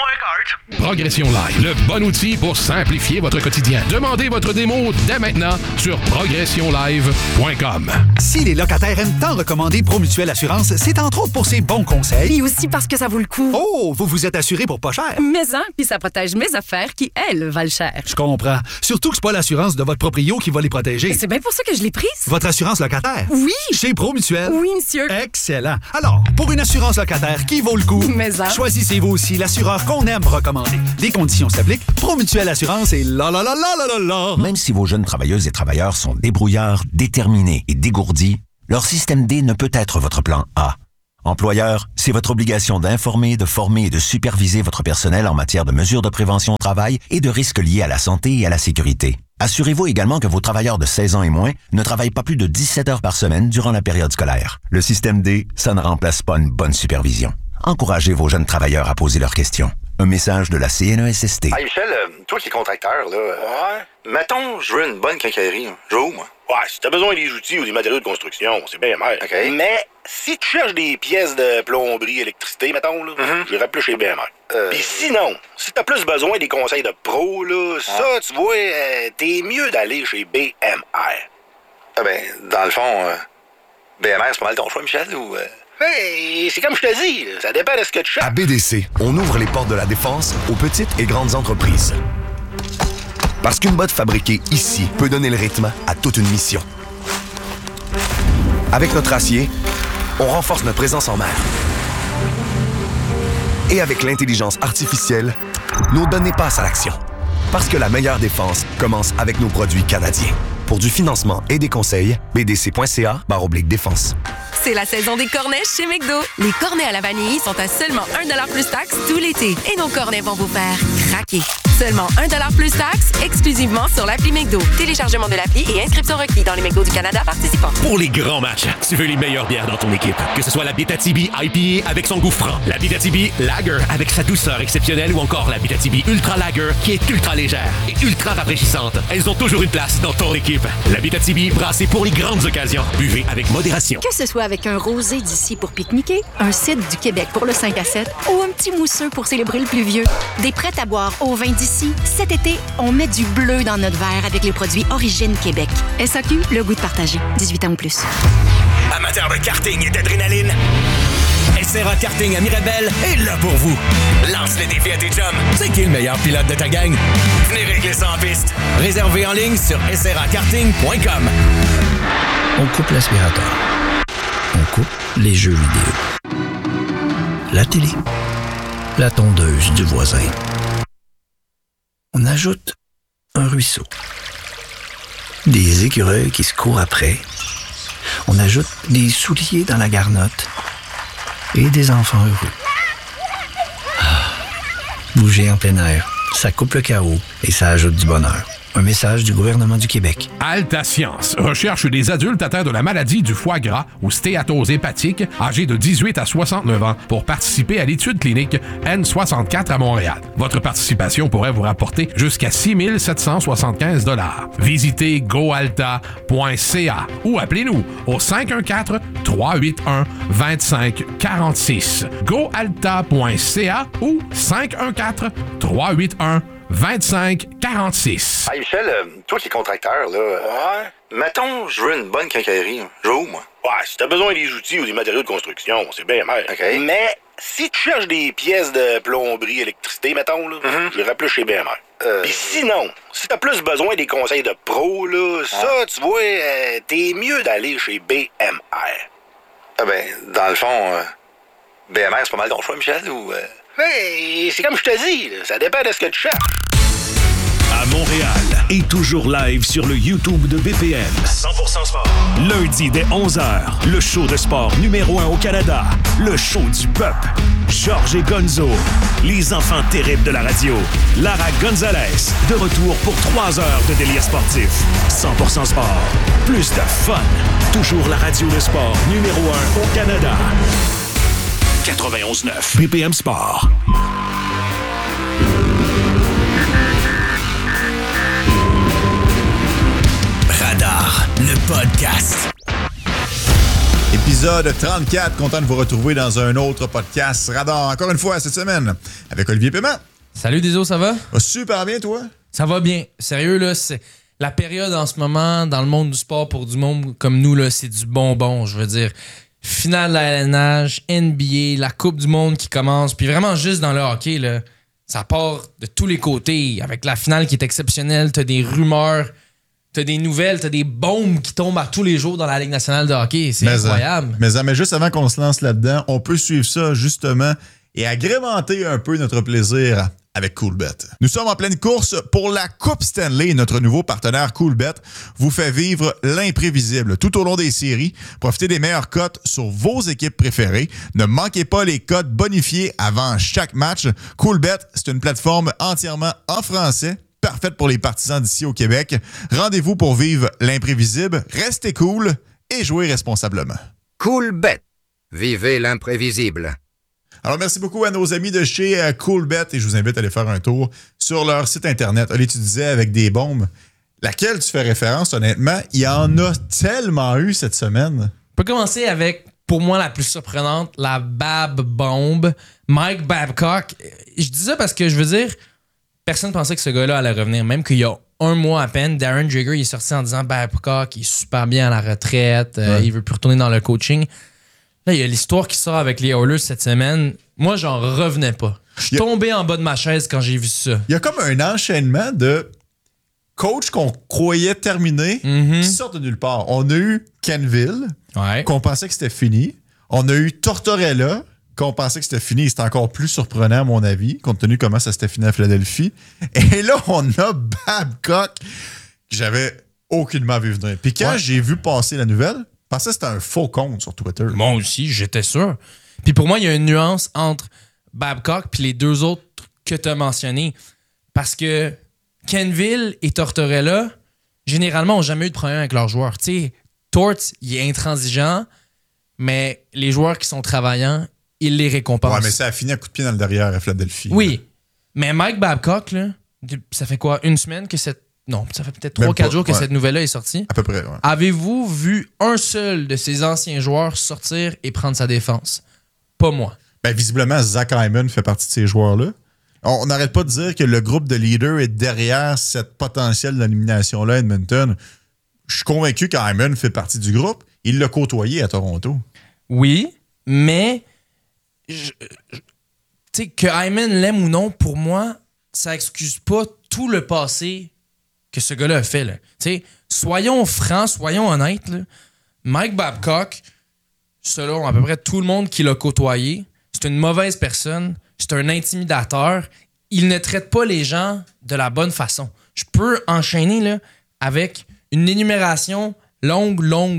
Progression Live, le bon outil pour simplifier votre quotidien. Demandez votre démo dès maintenant sur progressionlive.com. Si les locataires aiment tant recommander Promutuelle Assurance, c'est entre autres pour ses bons conseils. Et aussi parce que ça vaut le coup. Oh, vous vous êtes assuré pour pas cher. Mais puis ça protège mes affaires qui, elles, valent cher. Je comprends. Surtout que c'est pas l'assurance de votre proprio qui va les protéger. C'est bien pour ça que je l'ai prise. Votre assurance locataire? Oui. Chez Promutuelle? Oui, monsieur. Excellent. Alors, pour une assurance locataire qui vaut le coup, choisissez-vous aussi l'assureur qu'on aime recommander. Des conditions s'appliquent. Promutuelle Assurance et la. Même si vos jeunes travailleuses et travailleurs sont débrouillards, déterminés et dégourdis, leur système D ne peut être votre plan A. Employeur, c'est votre obligation d'informer, de former et de superviser votre personnel en matière de mesures de prévention au travail et de risques liés à la santé et à la sécurité. Assurez-vous également que vos travailleurs de 16 ans et moins ne travaillent pas plus de 17 heures par semaine durant la période scolaire. Le système D, ça ne remplace pas une bonne supervision. Encouragez vos jeunes travailleurs à poser leurs questions. Un message de la CNESST. Hey Michel, toi qui es contracteur, là. Ouais. Mettons, je veux une bonne quincaillerie. Je veux où, moi? Ouais, si t'as besoin des outils ou des matériaux de construction, c'est bien mal. OK. Mais si tu cherches des pièces de plomberie, électricité, mettons, là, j'irais plus chez BMR. Puis sinon, si t'as plus besoin des conseils de pro, là, ça, tu vois, t'es mieux d'aller chez BMR. Ah ben, dans le fond, BMR, c'est pas mal ton choix, Michel, ou... Hey, c'est comme je te dis, ça dépend de ce que tu cherches. À BDC, on ouvre les portes de la défense aux petites et grandes entreprises. Parce qu'une botte fabriquée ici peut donner le rythme à toute une mission. Avec notre acier, on renforce notre présence en mer. Et avec l'intelligence artificielle, nos données passent à l'action. Parce que la meilleure défense commence avec nos produits canadiens. Pour du financement et des conseils, bdc.ca/défense. C'est la saison des cornets chez McDo. Les cornets à la vanille sont à seulement 1$ plus taxe tout l'été. Et nos cornets vont vous faire craquer. Seulement 1$ plus taxe, exclusivement sur l'appli McDo. Téléchargement de l'appli et inscription requis dans les McDo du Canada participants. Pour les grands matchs, tu veux les meilleures bières dans ton équipe. Que ce soit la Abitibi IPA avec son goût franc, la Abitibi Lager avec sa douceur exceptionnelle ou encore la Abitibi Ultra Lager qui est ultra légère et ultra rafraîchissante. Elles ont toujours une place dans ton équipe. La Abitibi brassée pour les grandes occasions. Buvez avec modération. Que ce soit avec un rosé d'ici pour pique-niquer, un cidre du Québec pour le 5 à 7 ou un petit mousseux pour célébrer le pluvieux. Des prêts à boire au vin d'ici. Cet été, on met du bleu dans notre verre avec les produits Origine Québec. SAQ, le goût de partager. 18 ans ou plus. Amateurs de karting et d'adrénaline, SRA Karting à Mirabel est là pour vous. Lance le défi à tes chums. C'est qui le meilleur pilote de ta gang? Venez régler ça en piste. Réservé en ligne sur srakarting.com. On coupe l'aspirateur. On coupe les jeux vidéo. La télé. La tondeuse du voisin. On ajoute un ruisseau. Des écureuils qui se courent après. On ajoute des souliers dans la garnotte. Et des enfants heureux. Bouger en plein air, ça coupe le chaos et ça ajoute du bonheur. Un message du gouvernement du Québec. Alta Science recherche des adultes atteints de la maladie du foie gras ou stéatose hépatique âgés de 18 à 69 ans pour participer à l'étude clinique N64 à Montréal. Votre participation pourrait vous rapporter jusqu'à 6 775 $. Visitez goalta.ca ou appelez-nous au 514-381-2546. goalta.ca ou 514-381-2546. Hey Michel, toi qui es contracteur, là. Ouais. Mettons, je veux une bonne quincaillerie. Je veux où, moi? Ouais, si t'as besoin des outils ou des matériaux de construction, c'est bien mal. OK. Mais si tu cherches des pièces de plomberie, électricité, mettons, là, j'irais plus chez BMR. Puis sinon, si t'as plus besoin des conseils de pro, là, ça, tu vois, t'es mieux d'aller chez BMR. Ah ben, dans le fond, BMR, c'est pas mal ton choix, Michel, ou... Hey, c'est comme je te dis, là, ça dépend de ce que tu cherches. À Montréal et toujours live sur le YouTube de BPM. 100% sport. Lundi dès 11h, le show de sport numéro 1 au Canada. Le show du peuple. Georges et Gonzo. Les enfants terribles de la radio. Lara Gonzalez. De retour pour 3 heures de délire sportif. 100% sport. Plus de fun. Toujours la radio de sport numéro 1 au Canada. 91.9 BPM Sport. Radar, le podcast. Épisode 34, content de vous retrouver dans un autre podcast Radar, encore une fois cette semaine, avec Olivier Paiement. Salut Déso, ça va? Super bien, toi? Ça va bien. Sérieux, là, c'est la période en ce moment dans le monde du sport pour du monde comme nous, là, c'est du bonbon, je veux dire. Finale de la LNH, NBA, la Coupe du monde qui commence, puis vraiment juste dans le hockey, là, ça part de tous les côtés. Avec la finale qui est exceptionnelle, t'as des rumeurs, t'as des nouvelles, t'as des bombes qui tombent à tous les jours dans la Ligue nationale de hockey. C'est incroyable. Mais juste avant qu'on se lance là-dedans, on peut suivre ça justement et agrémenter un peu notre plaisir avec Coolbet. Nous sommes en pleine course pour la Coupe Stanley. Notre nouveau partenaire Coolbet vous fait vivre l'imprévisible tout au long des séries. Profitez des meilleures cotes sur vos équipes préférées. Ne manquez pas les cotes bonifiées avant chaque match. Coolbet, c'est une plateforme entièrement en français, parfaite pour les partisans d'ici au Québec. Rendez-vous pour vivre l'imprévisible. Restez cool et jouez responsablement. Coolbet. Vivez l'imprévisible. Alors, merci beaucoup à nos amis de chez Coolbet et je vous invite à aller faire un tour sur leur site Internet. Allez, tu disais avec des bombes. Laquelle tu fais référence, honnêtement? Il y en a tellement eu cette semaine. On peut commencer avec, pour moi, la plus surprenante, la Bab Bombe. Mike Babcock. Je dis ça parce que, je veux dire, personne ne pensait que ce gars-là allait revenir. Même qu'il y a un mois à peine, Darren Dreger il est sorti en disant Babcock, il est super bien à la retraite, il veut plus retourner dans le coaching. Là, il y a l'histoire qui sort avec les Oilers cette semaine. Moi, j'en revenais pas. Je suis tombé en bas de ma chaise quand j'ai vu ça. Il y a comme un enchaînement de coachs qu'on croyait terminés qui sortent de nulle part. On a eu Kenville, qu'on pensait que c'était fini. On a eu Tortorella, qu'on pensait que c'était fini. C'était encore plus surprenant, à mon avis, compte tenu de comment ça s'était fini à Philadelphie. Et là, on a Babcock, que j'avais aucunement vu venir. Puis quand j'ai vu passer la nouvelle, je pensais que c'était un faux compte sur Twitter. Moi aussi, j'étais sûr. Puis pour moi, il y a une nuance entre Babcock puis les deux autres que tu as mentionnés. Parce que Kenville et Tortorella, généralement, n'ont jamais eu de problème avec leurs joueurs. Tu sais, Tort, il est intransigeant, mais les joueurs qui sont travaillants, il les récompense. Ouais, mais ça a fini à coup de pied dans le derrière à Philadelphie. Oui. Mais Mike Babcock, là, ça fait quoi? Une semaine que cette... Non, ça fait peut-être 3-4 jours que cette nouvelle-là est sortie. À peu près, ouais. Avez-vous vu un seul de ces anciens joueurs sortir et prendre sa défense? Pas moi. Ben, visiblement, Zach Hyman fait partie de ces joueurs-là. On n'arrête pas de dire que le groupe de leaders est derrière cette potentielle élimination-là à Edmonton. Je suis convaincu qu'Hyman fait partie du groupe. Il l'a côtoyé à Toronto. Oui, mais tu sais, que Hyman l'aime ou non, pour moi, ça excuse pas tout le passé que ce gars-là a fait. Là. Soyons francs, soyons honnêtes. Là. Mike Babcock, selon à peu près tout le monde qui l'a côtoyé, c'est une mauvaise personne, c'est un intimidateur. Il ne traite pas les gens de la bonne façon. Je peux enchaîner là, avec une énumération longue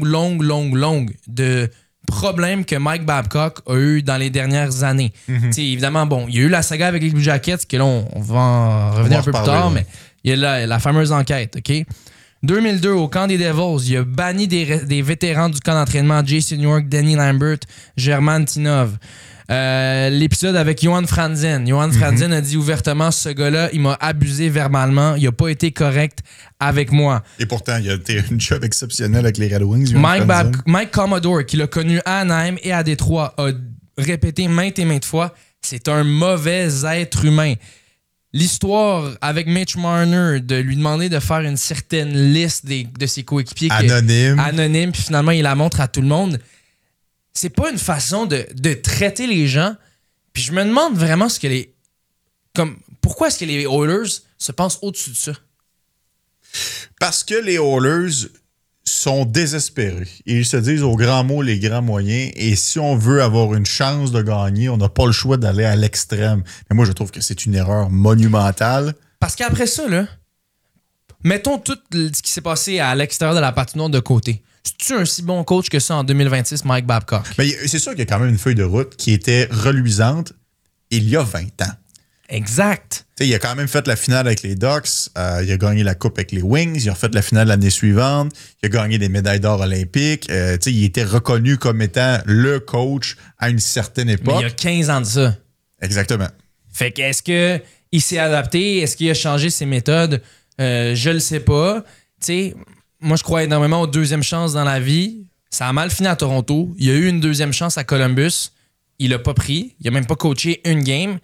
de problèmes que Mike Babcock a eu dans les dernières années. Évidemment, bon, il y a eu la saga avec les Blue Jackets, que là, on va en revenir un peu plus tard, mais il y a la fameuse enquête, OK? 2002, au camp des Devils, il a banni des vétérans du camp d'entraînement, Jason York, Danny Lambert, German Tinov. L'épisode avec Johan Franzen. Johan Franzen a dit ouvertement, ce gars-là, il m'a abusé verbalement, il n'a pas été correct avec moi. Et pourtant, il a été une job exceptionnelle avec les Red Wings. Mike Commodore, qui l'a connu à Anaheim et à Détroit, a répété maintes et maintes fois, c'est un mauvais être humain. L'histoire avec Mitch Marner, de lui demander de faire une certaine liste de ses coéquipiers anonyme, puis finalement, il la montre à tout le monde. C'est pas une façon de traiter les gens. Puis je me demande vraiment pourquoi est-ce que les Oilers se pensent au-dessus de ça? Parce que les Oilers sont désespérés. Ils se disent aux grands mots, les grands moyens. Et si on veut avoir une chance de gagner, on n'a pas le choix d'aller à l'extrême. Mais moi, je trouve que c'est une erreur monumentale. Parce qu'après ça, là, mettons tout ce qui s'est passé à l'extérieur de la patinoire de côté. C'est-tu un si bon coach que ça en 2026, Mike Babcock? Mais c'est sûr qu'il y a quand même une feuille de route qui était reluisante il y a 20 ans. Exact. T'sais, il a quand même fait la finale avec les Ducks, il a gagné la Coupe avec les Wings, il a fait la finale l'année suivante, il a gagné des médailles d'or olympiques. Il était reconnu comme étant le coach à une certaine époque. Mais il y a 15 ans de ça. Exactement. Fait que est-ce qu'il s'est adapté? Est-ce qu'il a changé ses méthodes? Je le sais pas. T'sais, moi, je crois énormément aux deuxièmes chances dans la vie. Ça a mal fini à Toronto. Il a eu une deuxième chance à Columbus. Il l'a pas pris. Il a même pas coaché une game.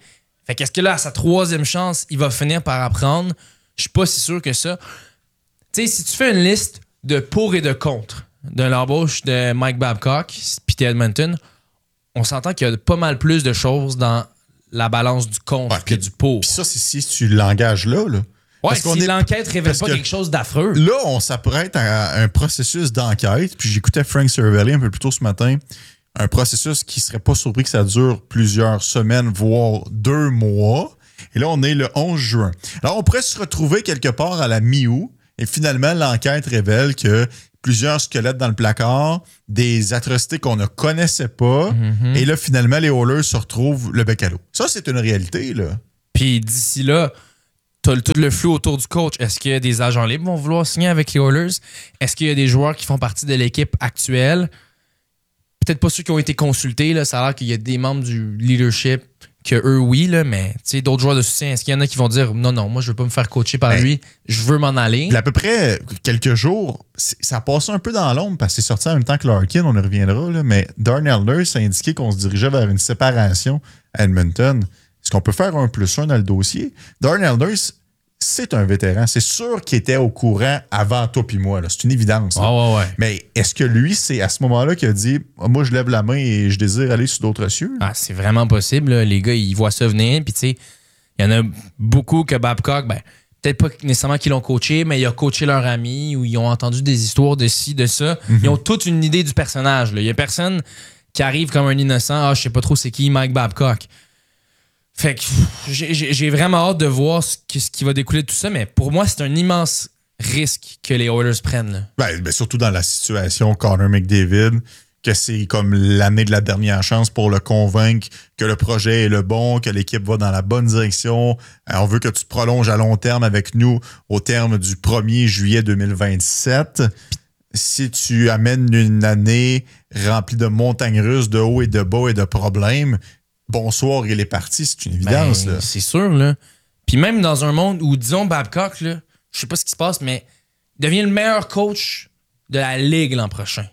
Fait qu'est-ce que là, à sa 3e chance, il va finir par apprendre? Je suis pas si sûr que ça. Tu sais, si tu fais une liste de pour et de contre de l'embauche de Mike Babcock puis Edmonton, on s'entend qu'il y a pas mal plus de choses dans la balance du contre que du pour. Puis ça, c'est si tu l'engages là. Ouais, si l'enquête révèle pas quelque chose d'affreux. Là, on s'apprête à un processus d'enquête. Puis j'écoutais Frank Cervelli un peu plus tôt ce matin. Un processus qui serait pas surpris que ça dure plusieurs semaines, voire 2 mois. Et là, on est le 11 juin. Alors, on pourrait se retrouver quelque part à la mi-août. Et finalement, l'enquête révèle que plusieurs squelettes dans le placard, des atrocités qu'on ne connaissait pas. Mm-hmm. Et là, finalement, les Oilers se retrouvent le bec à l'eau. Ça, c'est une réalité, là. Puis d'ici là, t'as tout le flou autour du coach. Est-ce qu'il y a des agents libres qui vont vouloir signer avec les Oilers? Est-ce qu'il y a des joueurs qui font partie de l'équipe actuelle? Peut-être pas ceux qui ont été consultés. Là. Ça a l'air qu'il y a des membres du leadership que eux, oui, là, mais d'autres joueurs de soutien, est-ce qu'il y en a qui vont dire non, moi, je veux pas me faire coacher par lui, je veux m'en aller? Il y a à peu près quelques jours, ça a passé un peu dans l'ombre parce que c'est sorti en même temps que Larkin, on y reviendra, là, mais Darnell Nurse a indiqué qu'on se dirigeait vers une séparation à Edmonton. Est-ce qu'on peut faire un +1 dans le dossier? Darnell Nurse, c'est un vétéran. C'est sûr qu'il était au courant avant toi puis moi. Là. C'est une évidence. Ouais. Mais est-ce que lui, c'est à ce moment-là qu'il a dit « Moi, je lève la main et je désire aller sur d'autres cieux? » C'est vraiment possible. Là. Les gars, ils voient ça venir. Puis, tu sais, il y en a beaucoup que Babcock, peut-être pas nécessairement qu'ils l'ont coaché, mais ils ont coaché leur ami ou ils ont entendu des histoires de ci, de ça. Mm-hmm. Ils ont toute une idée du personnage. Il y a personne qui arrive comme un innocent. Je sais pas trop c'est qui Mike Babcock. Fait que j'ai vraiment hâte de voir ce qui va découler de tout ça, mais pour moi, c'est un immense risque que les Oilers prennent. Là. Surtout dans la situation Connor McDavid, que c'est comme l'année de la dernière chance pour le convaincre que le projet est le bon, que l'équipe va dans la bonne direction. On veut que tu te prolonges à long terme avec nous au terme du 1er juillet 2027. Si tu amènes une année remplie de montagnes russes, de hauts et de bas et de problèmes, bonsoir, il est parti, c'est une évidence. Là. C'est sûr, là. Puis même dans un monde où, disons, Babcock, là, je sais pas ce qui se passe, mais il devient le meilleur coach de la Ligue l'an prochain.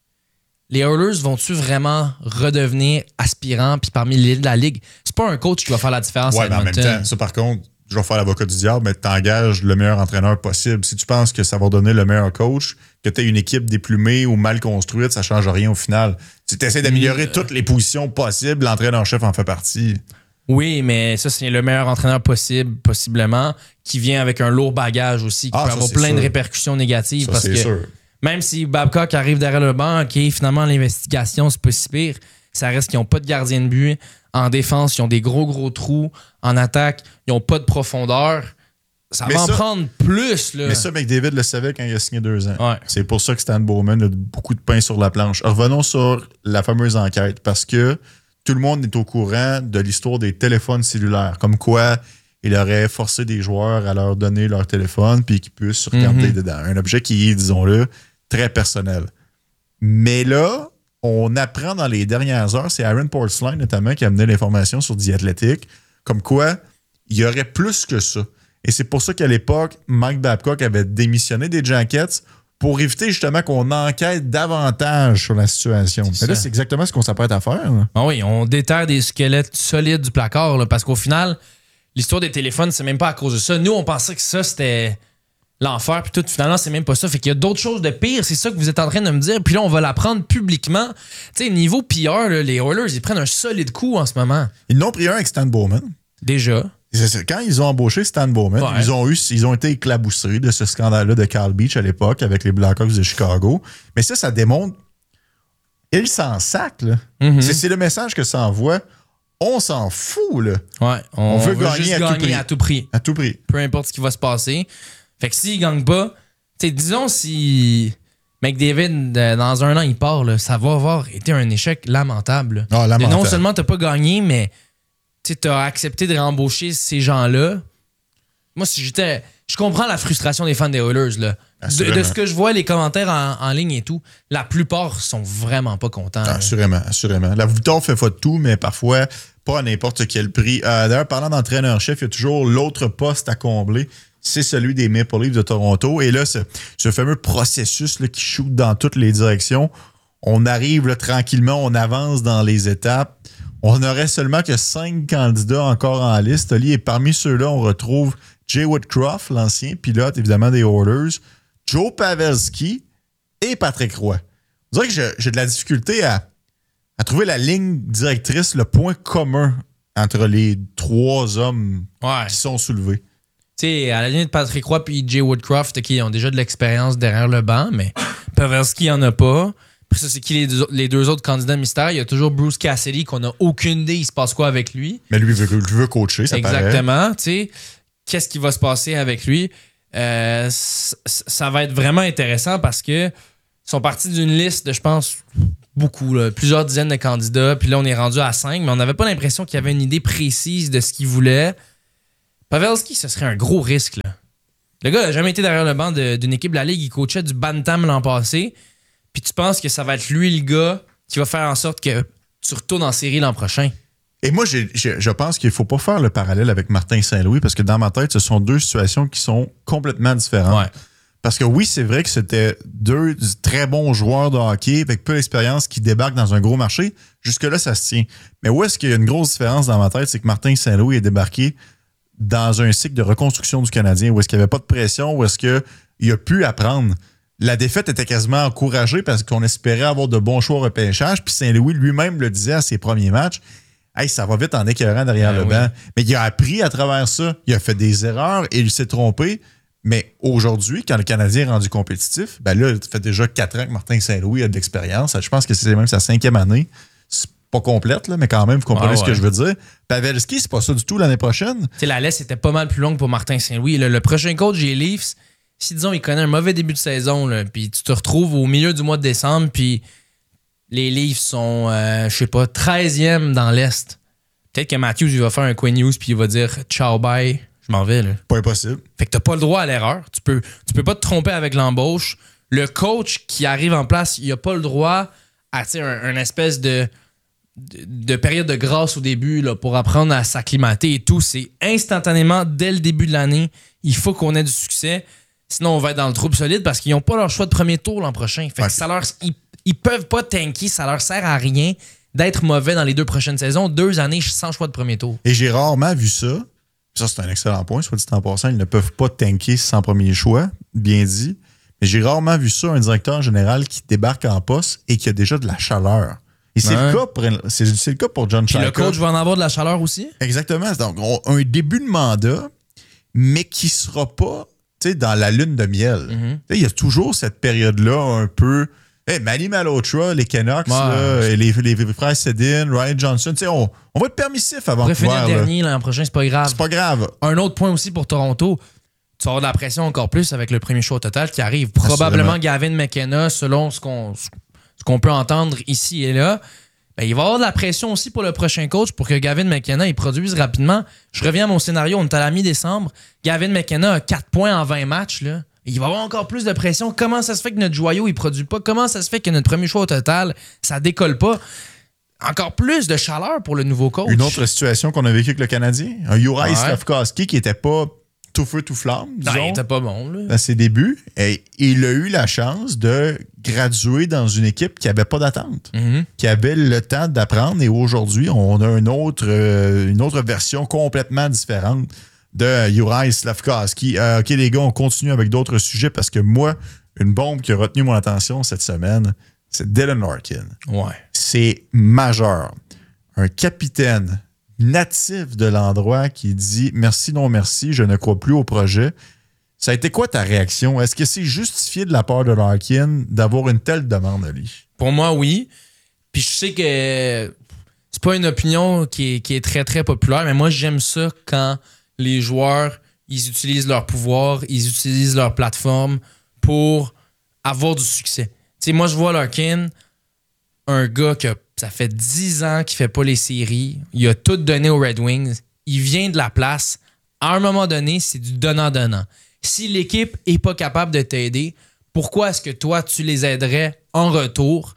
Les Oilers vont-tu vraiment redevenir aspirants puis parmi les de la Ligue? C'est pas un coach qui va faire la différence à Edmonton. Mais en même temps, ça par contre, je vais faire l'avocat du diable, mais t'engages le meilleur entraîneur possible. Si tu penses que ça va donner le meilleur coach, que tu aies une équipe déplumée ou mal construite, ça change rien au final. Si tu essaies d'améliorer toutes les positions possibles, l'entraîneur-chef en fait partie. Oui, mais ça, c'est le meilleur entraîneur possible, possiblement, qui vient avec un lourd bagage aussi, qui peut avoir plein de répercussions négatives. Ça, parce que sûr. Même si Babcock arrive derrière le banc, OK, finalement, l'investigation, c'est pas si pire, ça reste qu'ils n'ont pas de gardien de but. En défense, ils ont des gros trous. En attaque, ils n'ont pas de profondeur. Ça va en prendre plus. Là. Mais ça, McDavid le savait quand il a signé 2 ans. Ouais. C'est pour ça que Stan Bowman a beaucoup de pain sur la planche. Revenons sur la fameuse enquête, parce que tout le monde est au courant de l'histoire des téléphones cellulaires. Comme quoi, il aurait forcé des joueurs à leur donner leur téléphone puis qu'ils puissent regarder dedans. Un objet qui est, disons-le, très personnel. Mais là, on apprend dans les dernières heures, c'est Aaron Portzline notamment qui a amené l'information sur The Athletic, comme quoi il y aurait plus que ça. Et c'est pour ça qu'à l'époque, Mike Babcock avait démissionné des Jackets pour éviter justement qu'on enquête davantage sur la situation. Mais là, c'est exactement ce qu'on s'apprête à faire. Ah oui, on déterre des squelettes solides du placard, là, parce qu'au final, l'histoire des téléphones, c'est même pas à cause de ça. Nous, on pensait que ça, c'était l'enfer, puis tout, finalement, c'est même pas ça. Fait qu'il y a d'autres choses de pire, c'est ça que vous êtes en train de me dire, puis là, on va l'apprendre publiquement. Tu sais, niveau PR, là, les Oilers, ils prennent un solide coup en ce moment. Ils n'ont pris un avec Stan Bowman. Déjà. Quand ils ont embauché Stan Bowman, ils ont été éclaboussés de ce scandale-là de Carl Beach à l'époque avec les Blackhawks de Chicago. Mais ça démontre... Ils s'en sacent, là. Mm-hmm. C'est le message que ça envoie. On s'en fout, là. Ouais, on veut gagner à tout prix. À tout prix. Peu importe ce qui va se passer. Fait que s'ils gagnent pas, disons si McDavid, dans 1 an, il part, là, ça va avoir été un échec lamentable. Ah, lamentable. Non seulement t'as pas gagné, mais t'as accepté de réembaucher ces gens-là. Moi, je comprends la frustration des fans des Oilers, là. De ce que je vois, les commentaires en ligne et tout, la plupart sont vraiment pas contents. Assurément. La victoire fait faute de tout, mais parfois pas à n'importe quel prix. D'ailleurs, parlant d'entraîneur-chef, il y a toujours l'autre poste à combler. C'est celui des Maple Leafs de Toronto. Et là, ce fameux processus là, qui shoot dans toutes les directions, On arrive là, tranquillement, on avance dans les étapes. On n'aurait seulement que 5 candidats encore en liste, Oli, et parmi ceux-là, on retrouve Jay Woodcroft, l'ancien pilote, évidemment, des Oilers, Joe Pavelski et Patrick Roy. On dirait que j'ai de la difficulté à trouver la ligne directrice, le point commun entre les 3 hommes qui sont soulevés. Tu sais, à la ligne de Patrick Roy et Jay Woodcroft, qui ont déjà de l'expérience derrière le banc, mais Pavelski n'en a pas. Après ça, c'est qui les 2 autres candidats mystères? Il y a toujours Bruce Cassidy, qu'on n'a aucune idée il se passe quoi avec lui. Mais lui veut coacher, ça paraît. Exactement. Tu sais, qu'est-ce qui va se passer avec lui? Ça va être vraiment intéressant parce que ils sont partis d'une liste de, je pense, beaucoup, là, plusieurs dizaines de candidats. Puis là, on est rendu à 5, mais on n'avait pas l'impression qu'il y avait une idée précise de ce qu'il voulait. Pavelski, ce serait un gros risque. Là. Le gars n'a jamais été derrière le banc d'une équipe de la Ligue. Il coachait du Bantam l'an passé. Puis tu penses que ça va être lui le gars qui va faire en sorte que tu retournes en série l'an prochain. Et moi, je pense qu'il ne faut pas faire le parallèle avec Martin Saint-Louis parce que dans ma tête, ce sont 2 situations qui sont complètement différentes. Ouais. Parce que oui, c'est vrai que c'était 2 très bons joueurs de hockey avec peu d'expérience qui débarquent dans un gros marché. Jusque-là, ça se tient. Mais où est-ce qu'il y a une grosse différence dans ma tête, c'est que Martin Saint-Louis est débarqué dans un cycle de reconstruction du Canadien où est-ce qu'il n'y avait pas de pression, où est-ce qu'il a pu apprendre. La défaite était quasiment encouragée parce qu'on espérait avoir de bons choix au repêchage. Puis Saint-Louis lui-même le disait à ses premiers matchs. Hey, ça va vite en écœurant derrière le banc. Mais il a appris à travers ça. Il a fait des erreurs et il s'est trompé. Mais aujourd'hui, quand le Canadien est rendu compétitif, ben là, ça fait déjà 4 ans que Martin Saint-Louis a de l'expérience. Je pense que c'est même sa 5e année. C'est pas complète, là, mais quand même, vous comprenez ce que je veux dire. Pavelski, c'est pas ça du tout l'année prochaine. T'sais, la laisse était pas mal plus longue pour Martin Saint-Louis. Le prochain coach des Leafs, si, disons, il connaît un mauvais début de saison, puis tu te retrouves au milieu du mois de décembre, puis les Leafs sont, 13e dans l'Est. Peut-être que Matthews, il va faire un Quinn Hughes, puis il va dire « Ciao, bye, je m'en vais. » Pas impossible. Fait que t'as pas le droit à l'erreur. Tu peux pas te tromper avec l'embauche. Le coach qui arrive en place, il a pas le droit à un espèce de période de grâce au début là, pour apprendre à s'acclimater et tout. C'est instantanément, dès le début de l'année, il faut qu'on ait du succès. Sinon, on va être dans le trouble solide parce qu'ils n'ont pas leur choix de premier tour l'an prochain. Fait que ils peuvent pas tanker, ça leur sert à rien d'être mauvais dans les 2 prochaines saisons. 2 années sans choix de premier tour. Et j'ai rarement vu ça. Ça, c'est un excellent point, soit dit en passant. Ils ne peuvent pas tanker sans premier choix, bien dit. Mais j'ai rarement vu ça, un directeur général qui débarque en poste et qui a déjà de la chaleur. Et c'est le cas pour John Chayka. Le coach va en avoir de la chaleur aussi? Exactement. Donc, un début de mandat, mais qui ne sera pas dans la lune de miel. Mm-hmm. Il y a toujours cette période-là un peu... Manny Malhotra, les Canucks, là, les frères Sedin, Ryan Johnson, on va être permissif avant de pouvoir... finir dernier l'an prochain, c'est pas grave. C'est pas grave. Un autre point aussi pour Toronto, tu vas avoir de la pression encore plus avec le premier choix total qui arrive. Probablement Gavin McKenna, selon ce qu'on peut entendre ici et là. Ben, il va y avoir de la pression aussi pour le prochain coach pour que Gavin McKenna il produise rapidement. Je reviens à mon scénario, on est à la mi-décembre. Gavin McKenna a 4 points en 20 matchs. Là. Il va y avoir encore plus de pression. Comment ça se fait que notre joyau il produit pas? Comment ça se fait que notre premier choix au total, ça décolle pas? Encore plus de chaleur pour le nouveau coach. Une autre situation qu'on a vécue avec le Canadien, un Juraj Slafkovský qui était pas tout feu, tout flamme, disons. Il était pas bon, là. À ses débuts. Et il a eu la chance de graduer dans une équipe qui n'avait pas d'attente, qui avait le temps d'apprendre. Et aujourd'hui, on a une autre version complètement différente de Juraj Slafkovský. OK, les gars, on continue avec d'autres sujets parce que moi, une bombe qui a retenu mon attention cette semaine, c'est Dylan Larkin. Ouais. C'est majeur. Un capitaine natif de l'endroit qui dit « Merci, non merci, je ne crois plus au projet ». Ça a été quoi ta réaction? Est-ce que c'est justifié de la part de Larkin d'avoir une telle demande, Ali? Pour moi, oui. Puis je sais que c'est pas une opinion qui est très, très populaire, mais moi, j'aime ça quand les joueurs, ils utilisent leur pouvoir, ils utilisent leur plateforme pour avoir du succès. Tu sais, moi, je vois Larkin, un gars que ça fait 10 ans qu'il fait pas les séries. Il a tout donné aux Red Wings. Il vient de la place. À un moment donné, c'est du donnant-donnant. Si l'équipe est pas capable de t'aider, pourquoi est-ce que toi, tu les aiderais en retour?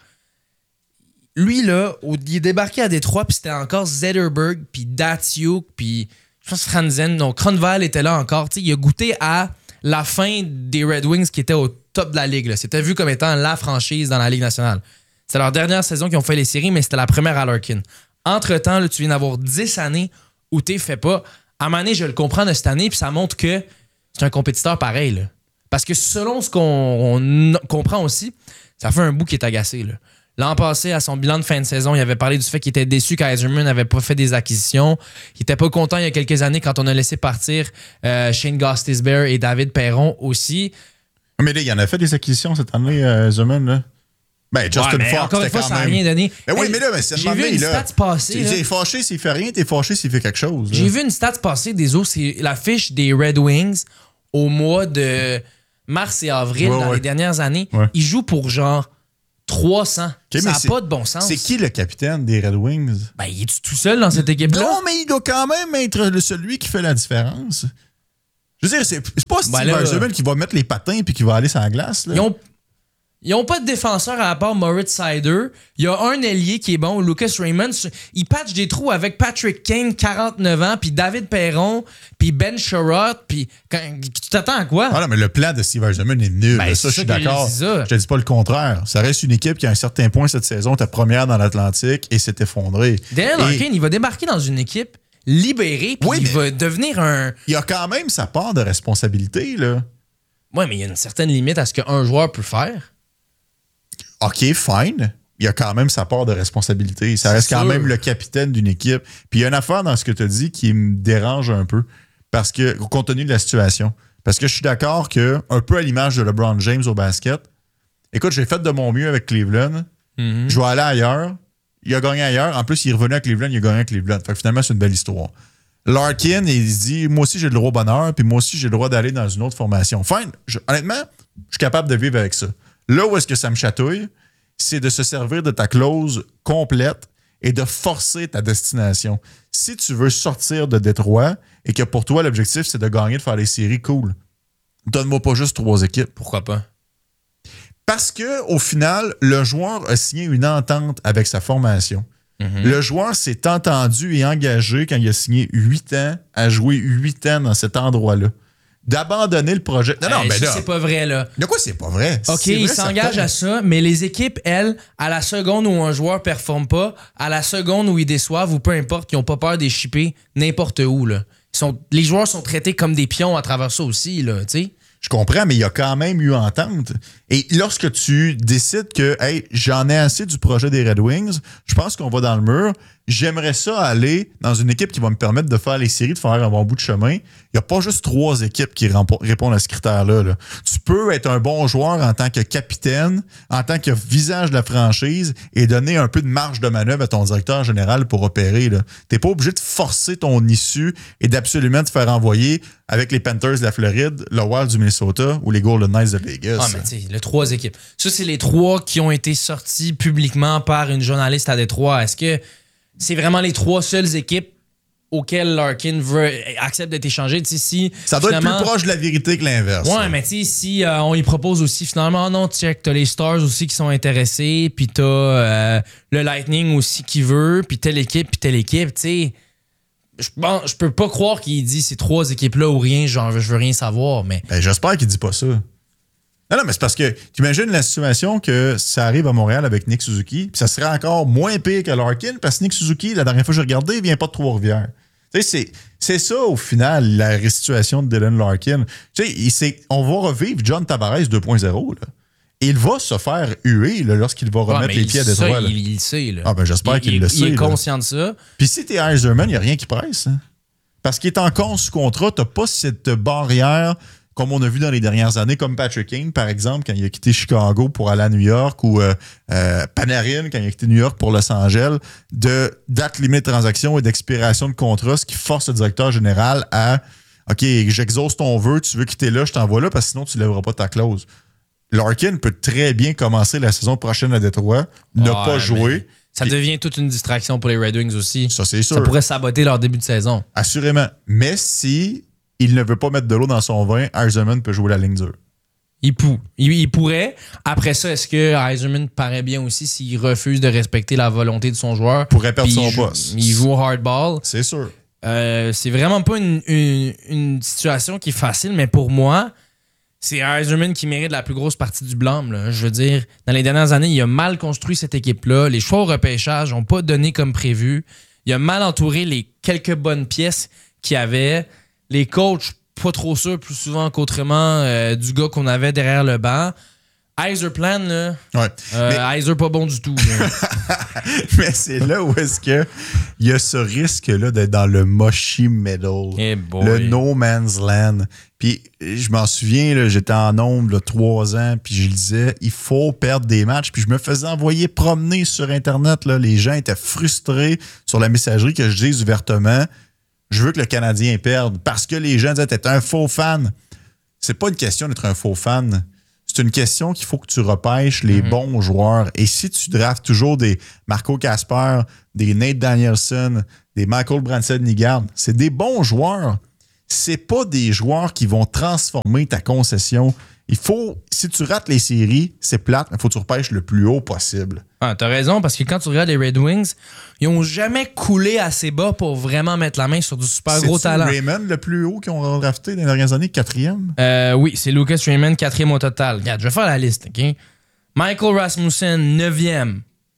Lui, là, il est débarqué à Détroit, puis c'était encore Zetterberg, puis Datsyuk, puis je pense Franzen. Donc, Cronval était là encore. T'sais, il a goûté à la fin des Red Wings qui étaient au top de la Ligue. Là. C'était vu comme étant la franchise dans la Ligue nationale. C'était leur dernière saison qu'ils ont fait les séries, mais c'était la première à Larkin. Entre-temps, là, tu viens d'avoir 10 années où tu fais pas. À un moment donné, je le comprends de cette année, puis ça montre que c'est un compétiteur pareil. Là. Parce que selon ce qu'on comprend aussi, ça fait un bout qui est agacé. Là. L'an passé, à son bilan de fin de saison, il avait parlé du fait qu'il était déçu qu'Yzerman n'avait pas fait des acquisitions. Il était pas content il y a quelques années quand on a laissé partir Shane Gostisbehere et David Perron aussi. Mais là, il en a fait des acquisitions cette année, Yzerman, là. Ben, Justin Fox, encore une fois, ça n'a rien donné. Ben oui, mais là, c'est j'ai vu une stat passer. T'es fâché s'il fait rien, t'es fâché s'il fait quelque chose. J'ai vu une stat passer des autres, c'est la fiche des Red Wings au mois de mars et avril dans les dernières années. Ouais. Ils jouent pour genre 300. Okay, ça n'a pas de bon sens. C'est qui le capitaine des Red Wings? Ben, il est tout seul dans cette équipe-là? Non, mais il doit quand même être celui qui fait la différence. Je veux dire, c'est pas Steve Yzerman qui va mettre les patins puis qui va aller sur la glace. Là. Ils n'ont pas de défenseur à part Moritz Seider. Il y a un ailier qui est bon, Lucas Raymond. Il patch des trous avec Patrick Kane, 49 ans, puis David Perron, puis Ben Sherratt. Puis tu t'attends à quoi? Ah non, mais le plan de Steve Yzerman est nul. Ben, ça, je suis d'accord. Je te dis pas le contraire. Ça reste une équipe qui, à un certain point cette saison, était première dans l'Atlantique et s'est effondrée. Daniel Larkin, il va débarquer dans une équipe libérée, puis il va devenir un... Il a quand même sa part de responsabilité, là. Oui, mais il y a une certaine limite à ce qu'un joueur peut faire. OK, fine. Il a quand même sa part de responsabilité. Ça reste quand même le capitaine d'une équipe. Puis il y a une affaire dans ce que tu as dit qui me dérange un peu. Parce que, compte tenu de la situation. Parce que je suis d'accord que, un peu à l'image de LeBron James au basket, écoute, j'ai fait de mon mieux avec Cleveland. Mm-hmm. Je vais aller ailleurs. Il a gagné ailleurs. En plus, il est revenu à Cleveland, il a gagné à Cleveland. Fait que finalement, c'est une belle histoire. Larkin, il se dit, moi aussi, j'ai le droit au bonheur, puis moi aussi, j'ai le droit d'aller dans une autre formation. Fine. Honnêtement, je suis capable de vivre avec ça. Là où est-ce que ça me chatouille, c'est de se servir de ta clause complète et de forcer ta destination. Si tu veux sortir de Détroit et que pour toi, l'objectif, c'est de gagner, de faire les séries, cool. Donne-moi pas juste 3 équipes. Pourquoi pas? Parce que au final, le joueur a signé une entente avec sa formation. Mm-hmm. Le joueur s'est entendu et engagé quand il a signé 8 ans à jouer 8 ans dans cet endroit-là. D'abandonner le projet. Non, mais là. C'est pas vrai, là. De quoi c'est pas vrai? OK, c'est il s'engage à ça, mais les équipes, elles, à la seconde où un joueur performe pas, à la seconde où ils déçoivent, ou peu importe, ils ont pas peur de les shipper n'importe où, là. Les joueurs sont traités comme des pions à travers ça aussi, là, tu sais. Je comprends, mais il y a quand même eu entente. Et lorsque tu décides que, hey, j'en ai assez du projet des Red Wings, je pense qu'on va dans le mur, j'aimerais ça aller dans une équipe qui va me permettre de faire les séries, de faire un bon bout de chemin. Il n'y a pas juste 3 équipes qui répondent à ce critère-là. Là. Tu peux être un bon joueur en tant que capitaine, en tant que visage de la franchise et donner un peu de marge de manœuvre à ton directeur général pour opérer. Tu n'es pas obligé de forcer ton issue et d'absolument te faire envoyer avec les Panthers de la Floride, le Wild du Minnesota ou les Golden Knights de Vegas. Ah, mais tu sais, les 3 équipes. Ça, c'est les 3 qui ont été sortis publiquement par une journaliste à Détroit. Est-ce que c'est vraiment les 3 seules équipes auxquelles Larkin accepte d'être échangé? Si, ça doit être plus proche de la vérité que l'inverse. Ouais, mais tu sais, si on y propose aussi finalement, non, check, t'as les Stars aussi qui sont intéressés, puis t'as le Lightning aussi qui veut, puis telle équipe, tu sais. Je peux pas croire qu'il dit ces 3 équipes-là ou rien, genre je veux rien savoir, mais... Ben, j'espère qu'il dit pas ça. Non, mais c'est parce que tu imagines la situation que ça arrive à Montréal avec Nick Suzuki, puis ça serait encore moins pire que Larkin, parce que Nick Suzuki, la dernière fois que j'ai regardé, il vient pas de Trois-Rivières. Tu sais, c'est ça, au final, la situation de Dylan Larkin. Tu sais, on va revivre John Tavares 2.0, là. Il va se faire huer là, lorsqu'il va remettre les pieds à Détroit. Il le sait. Là. Ah ben j'espère qu'il le sait. Il est conscient de ça. Puis si t'es Yzerman, il n'y a rien qui presse. Hein? Parce qu'il est encore sous contrat, t'as pas cette barrière comme on a vu dans les dernières années, comme Patrick Kane, par exemple, quand il a quitté Chicago pour aller à New York, ou Panarin, quand il a quitté New York pour Los Angeles, de date limite de transaction et d'expiration de contrat, ce qui force le directeur général à « OK, j'exauce ton vœu, tu veux quitter là, je t'envoie là, parce que sinon tu ne lèveras pas ta clause. » Larkin peut très bien commencer la saison prochaine à Détroit, ne pas jouer. Ça devient toute une distraction pour les Red Wings aussi. Ça, c'est sûr. Ça pourrait saboter leur début de saison. Assurément. Mais si il ne veut pas mettre de l'eau dans son vin, Yzerman peut jouer la ligne dure. Il pourrait. Après ça, est-ce que Yzerman paraît bien aussi s'il refuse de respecter la volonté de son joueur? Pourrait perdre son poste. Il joue au hardball. C'est sûr. C'est vraiment pas une situation qui est facile, mais pour moi, c'est Yzerman qui mérite la plus grosse partie du blâme. Là. Je veux dire, dans les dernières années, il a mal construit cette équipe-là. Les choix au repêchage n'ont pas donné comme prévu. Il a mal entouré les quelques bonnes pièces qu'il y avait. Les coachs, pas trop sûrs, plus souvent qu'autrement, du gars qu'on avait derrière le banc. Yzerplan, là. Ouais. Yzer pas bon du tout. Mais c'est là où est-ce que il y a ce risque-là d'être dans le mushy middle. Le no man's land. Puis je m'en souviens, là, j'étais en nombre là, 3 ans, puis je le disais, il faut perdre des matchs. Puis je me faisais envoyer promener sur Internet. Là. Les gens étaient frustrés sur la messagerie que je dise ouvertement, je veux que le Canadien perde. Parce que les gens disaient, t'es un faux fan. C'est pas une question d'être un faux fan. C'est une question qu'il faut que tu repêches les bons joueurs. Et si tu draftes toujours des Marco Kasper, des Nate Danielson, des Michael Branson-Nygaard, c'est des bons joueurs. C'est pas des joueurs qui vont transformer ta concession. Il faut, si tu rates les séries, c'est plate, mais il faut que tu repêches le plus haut possible. Ah, t'as raison, parce que quand tu regardes les Red Wings, ils ont jamais coulé assez bas pour vraiment mettre la main sur du super gros talent. C'est Raymond le plus haut qu'ils ont drafté dans les dernières années, 4e? Oui, c'est Lucas Raymond, 4e au total. Regarde, je vais faire la liste, OK? Michael Rasmussen, 9e.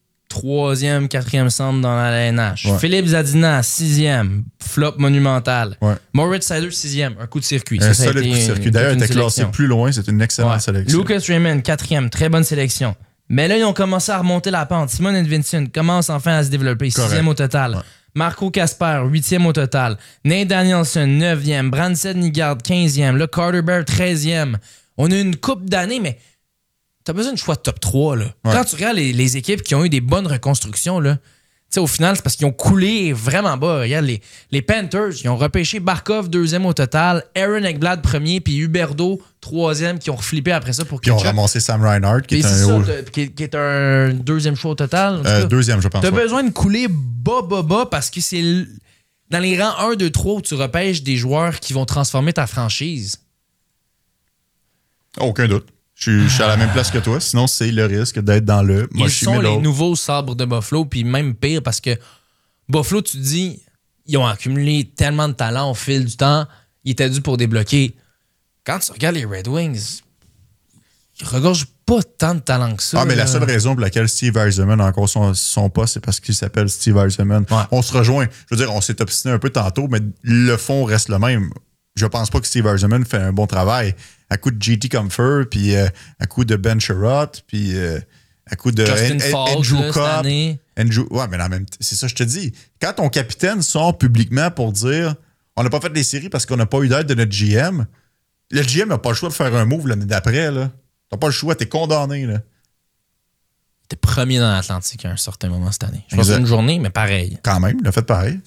3e, 4e centre dans la LNH. Ouais. Philippe Zadina, 6e. Flop monumental. Ouais. Moritz Seider, 6e. Un coup de circuit. Un solide coup de circuit. D'ailleurs, il était classé plus loin. C'est une excellente sélection. Lucas Raymond, 4e. Très bonne sélection. Mais là, ils ont commencé à remonter la pente. Simon Edvinsson commence enfin à se développer. 6e au total. Ouais. Marco Kasper, 8e au total. Nate Danielson, 9e. Branson-Nygaard, 15e. Le Carter Bear, 13e. On a une coupe d'années, mais t'as besoin de choix de top 3. Là. Ouais. Quand tu regardes les équipes qui ont eu des bonnes reconstructions, là, au final, c'est parce qu'ils ont coulé vraiment bas. Regarde, les Panthers, ils ont repêché Barkov, 2e au total, Aaron Ekblad, 1er, puis Huberdeau, 3e, qui ont reflippé après ça pour Puis ils ont ramassé Sam Reinhart, qui est un 2e choix au total. 2e, je pense. T'as besoin de couler bas, parce que c'est dans les rangs 1, 2, 3 où tu repêches des joueurs qui vont transformer ta franchise. Aucun doute. Je suis à la même place que toi, sinon c'est le risque d'être dans le mushy middle. Ils sont les nouveaux sabres de Buffalo, puis même pire parce que Buffalo, tu te dis, ils ont accumulé tellement de talent au fil du temps, ils étaient dû pour débloquer. Quand tu regardes les Red Wings, ils regorgent pas tant de talent que ça. Ah, mais la seule raison pour laquelle Steve Yzerman a encore son poste, c'est parce qu'il s'appelle Steve Yzerman. Ouais. On se rejoint. Je veux dire, on s'est obstiné un peu tantôt, mais le fond reste le même. Je pense pas que Steve Yzerman fait un bon travail. À coup de JT Comfer, puis à coup de Ben Sherratt, puis à coup de Andrew Copp. Ouais, mais c'est ça, je te dis. Quand ton capitaine sort publiquement pour dire on n'a pas fait les séries parce qu'on n'a pas eu d'aide de notre GM, le GM n'a pas le choix de faire un move l'année d'après. T'as pas le choix, t'es condamné. Là. T'es premier dans l'Atlantique à un certain moment cette année. Je pense que c'est une journée, mais pareil. Quand même, il a fait pareil.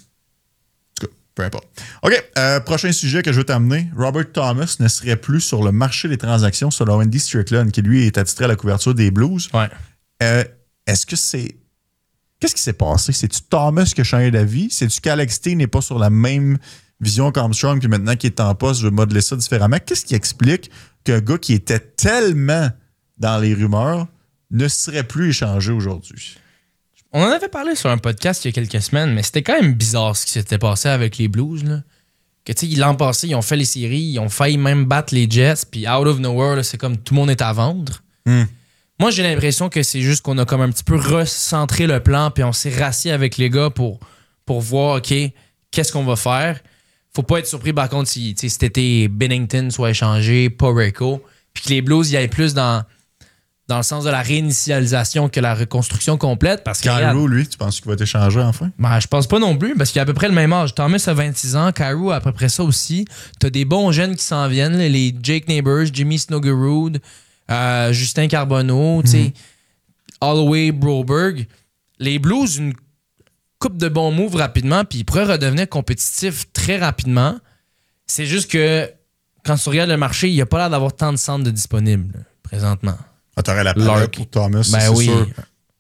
Peu importe. OK, prochain sujet que je veux t'amener. Robert Thomas ne serait plus sur le marché des transactions selon Andy Strickland, qui lui est attitré à la couverture des Blues. Ouais. Est-ce que c'est... Qu'est-ce qui s'est passé? C'est-tu Thomas qui a changé d'avis? C'est-tu qu'Alex Steen n'est pas sur la même vision qu'Armstrong, puis maintenant qu'il est en poste, je veux modeler ça différemment? Qu'est-ce qui explique qu'un gars qui était tellement dans les rumeurs ne serait plus échangé aujourd'hui? On en avait parlé sur un podcast il y a quelques semaines, mais c'était quand même bizarre ce qui s'était passé avec les Blues. Là. Que, tu sais, l'an passé, ils ont fait les séries, ils ont failli même battre les Jets, puis out of nowhere, là, c'est comme tout le monde est à vendre. Moi, j'ai l'impression que c'est juste qu'on a comme un petit peu recentré le plan, puis on s'est rassis avec les gars pour voir, OK, qu'est-ce qu'on va faire. Faut pas être surpris, par contre, si cet été Binnington soit échangé, pas Rico, puis que les Blues y aillent plus dans le sens de la réinitialisation que la reconstruction complète. Parce que Kyrou, lui, tu penses qu'il va être échangé enfin? Ben, je pense pas non plus, parce qu'il a à peu près le même âge. Thomas a 26 ans, Kyrou a à peu près ça aussi. T'as des bons jeunes qui s'en viennent, les Jake Neighbors, Jimmy Snuggerud, Justin Carbonneau, Holloway, Broberg. Les Blues, une coupe de bons moves rapidement, puis ils pourraient redevenir compétitifs très rapidement. C'est juste que quand tu regardes le marché, il n'y a pas l'air d'avoir tant de centres de disponibles là, présentement. T'aurais la palette pour Thomas, c'est oui. sûr.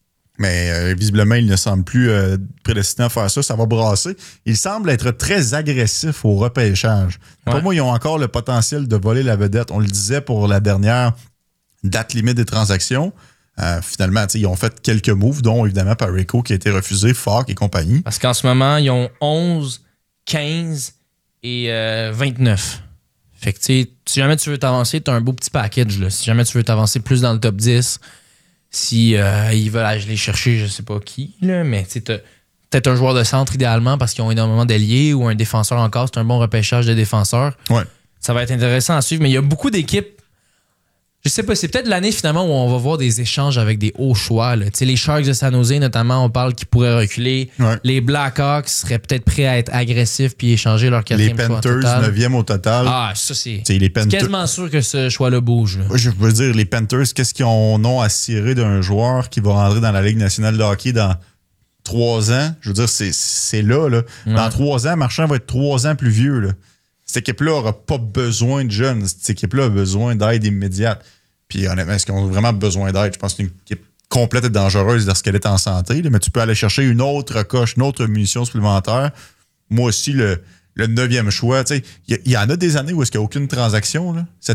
Mais visiblement, il ne semble plus prédestiné à faire ça. Ça va brasser. Il semble être très agressif au repêchage. Ouais. Pour moi, ils ont encore le potentiel de voler la vedette. On le disait pour la dernière date limite des transactions. Finalement, ils ont fait quelques moves, dont évidemment Parayko qui a été refusé, Falk et compagnie. Parce qu'en ce moment, ils ont 11, 15 et 29. Fait que, tu sais, si jamais tu veux t'avancer, t'as un beau petit package, là. Si jamais tu veux t'avancer plus dans le top 10, si ils veulent aller chercher, je sais pas qui, là, mais tu sais, t'as peut-être un joueur de centre idéalement parce qu'ils ont énormément d'alliés ou un défenseur encore. C'est un bon repêchage de défenseurs. Ouais. Ça va être intéressant à suivre, mais il y a beaucoup d'équipes. Je sais pas, c'est peut-être l'année finalement où on va voir des échanges avec des hauts choix. Tu sais, les Sharks de San Jose, notamment, on parle qu'ils pourraient reculer. Ouais. Les Blackhawks seraient peut-être prêts à être agressifs puis échanger leur 4e choix. Les Panthers, 9e au total. Ah, ça, c'est Panthers... quasiment sûr que ce choix-là bouge. Là. Je veux dire, les Panthers, qu'est-ce qu'ils ont à cirer d'un joueur qui va rentrer dans la Ligue nationale de hockey dans 3 ans? Je veux dire, c'est là. Ouais. Dans 3 ans, Marchand va être 3 ans plus vieux. Là. Cette équipe-là n'aura pas besoin de jeunes. Cette équipe-là a besoin d'aide immédiate. Puis honnêtement, est-ce qu'ils ont vraiment besoin d'aide? Je pense que c'est une équipe complète et dangereuse lorsqu'elle est en santé. Là, mais tu peux aller chercher une autre coche, une autre munition supplémentaire. Moi aussi, le 9e choix. Il y en a des années où est-ce qu'il n'y a aucune transaction. Là.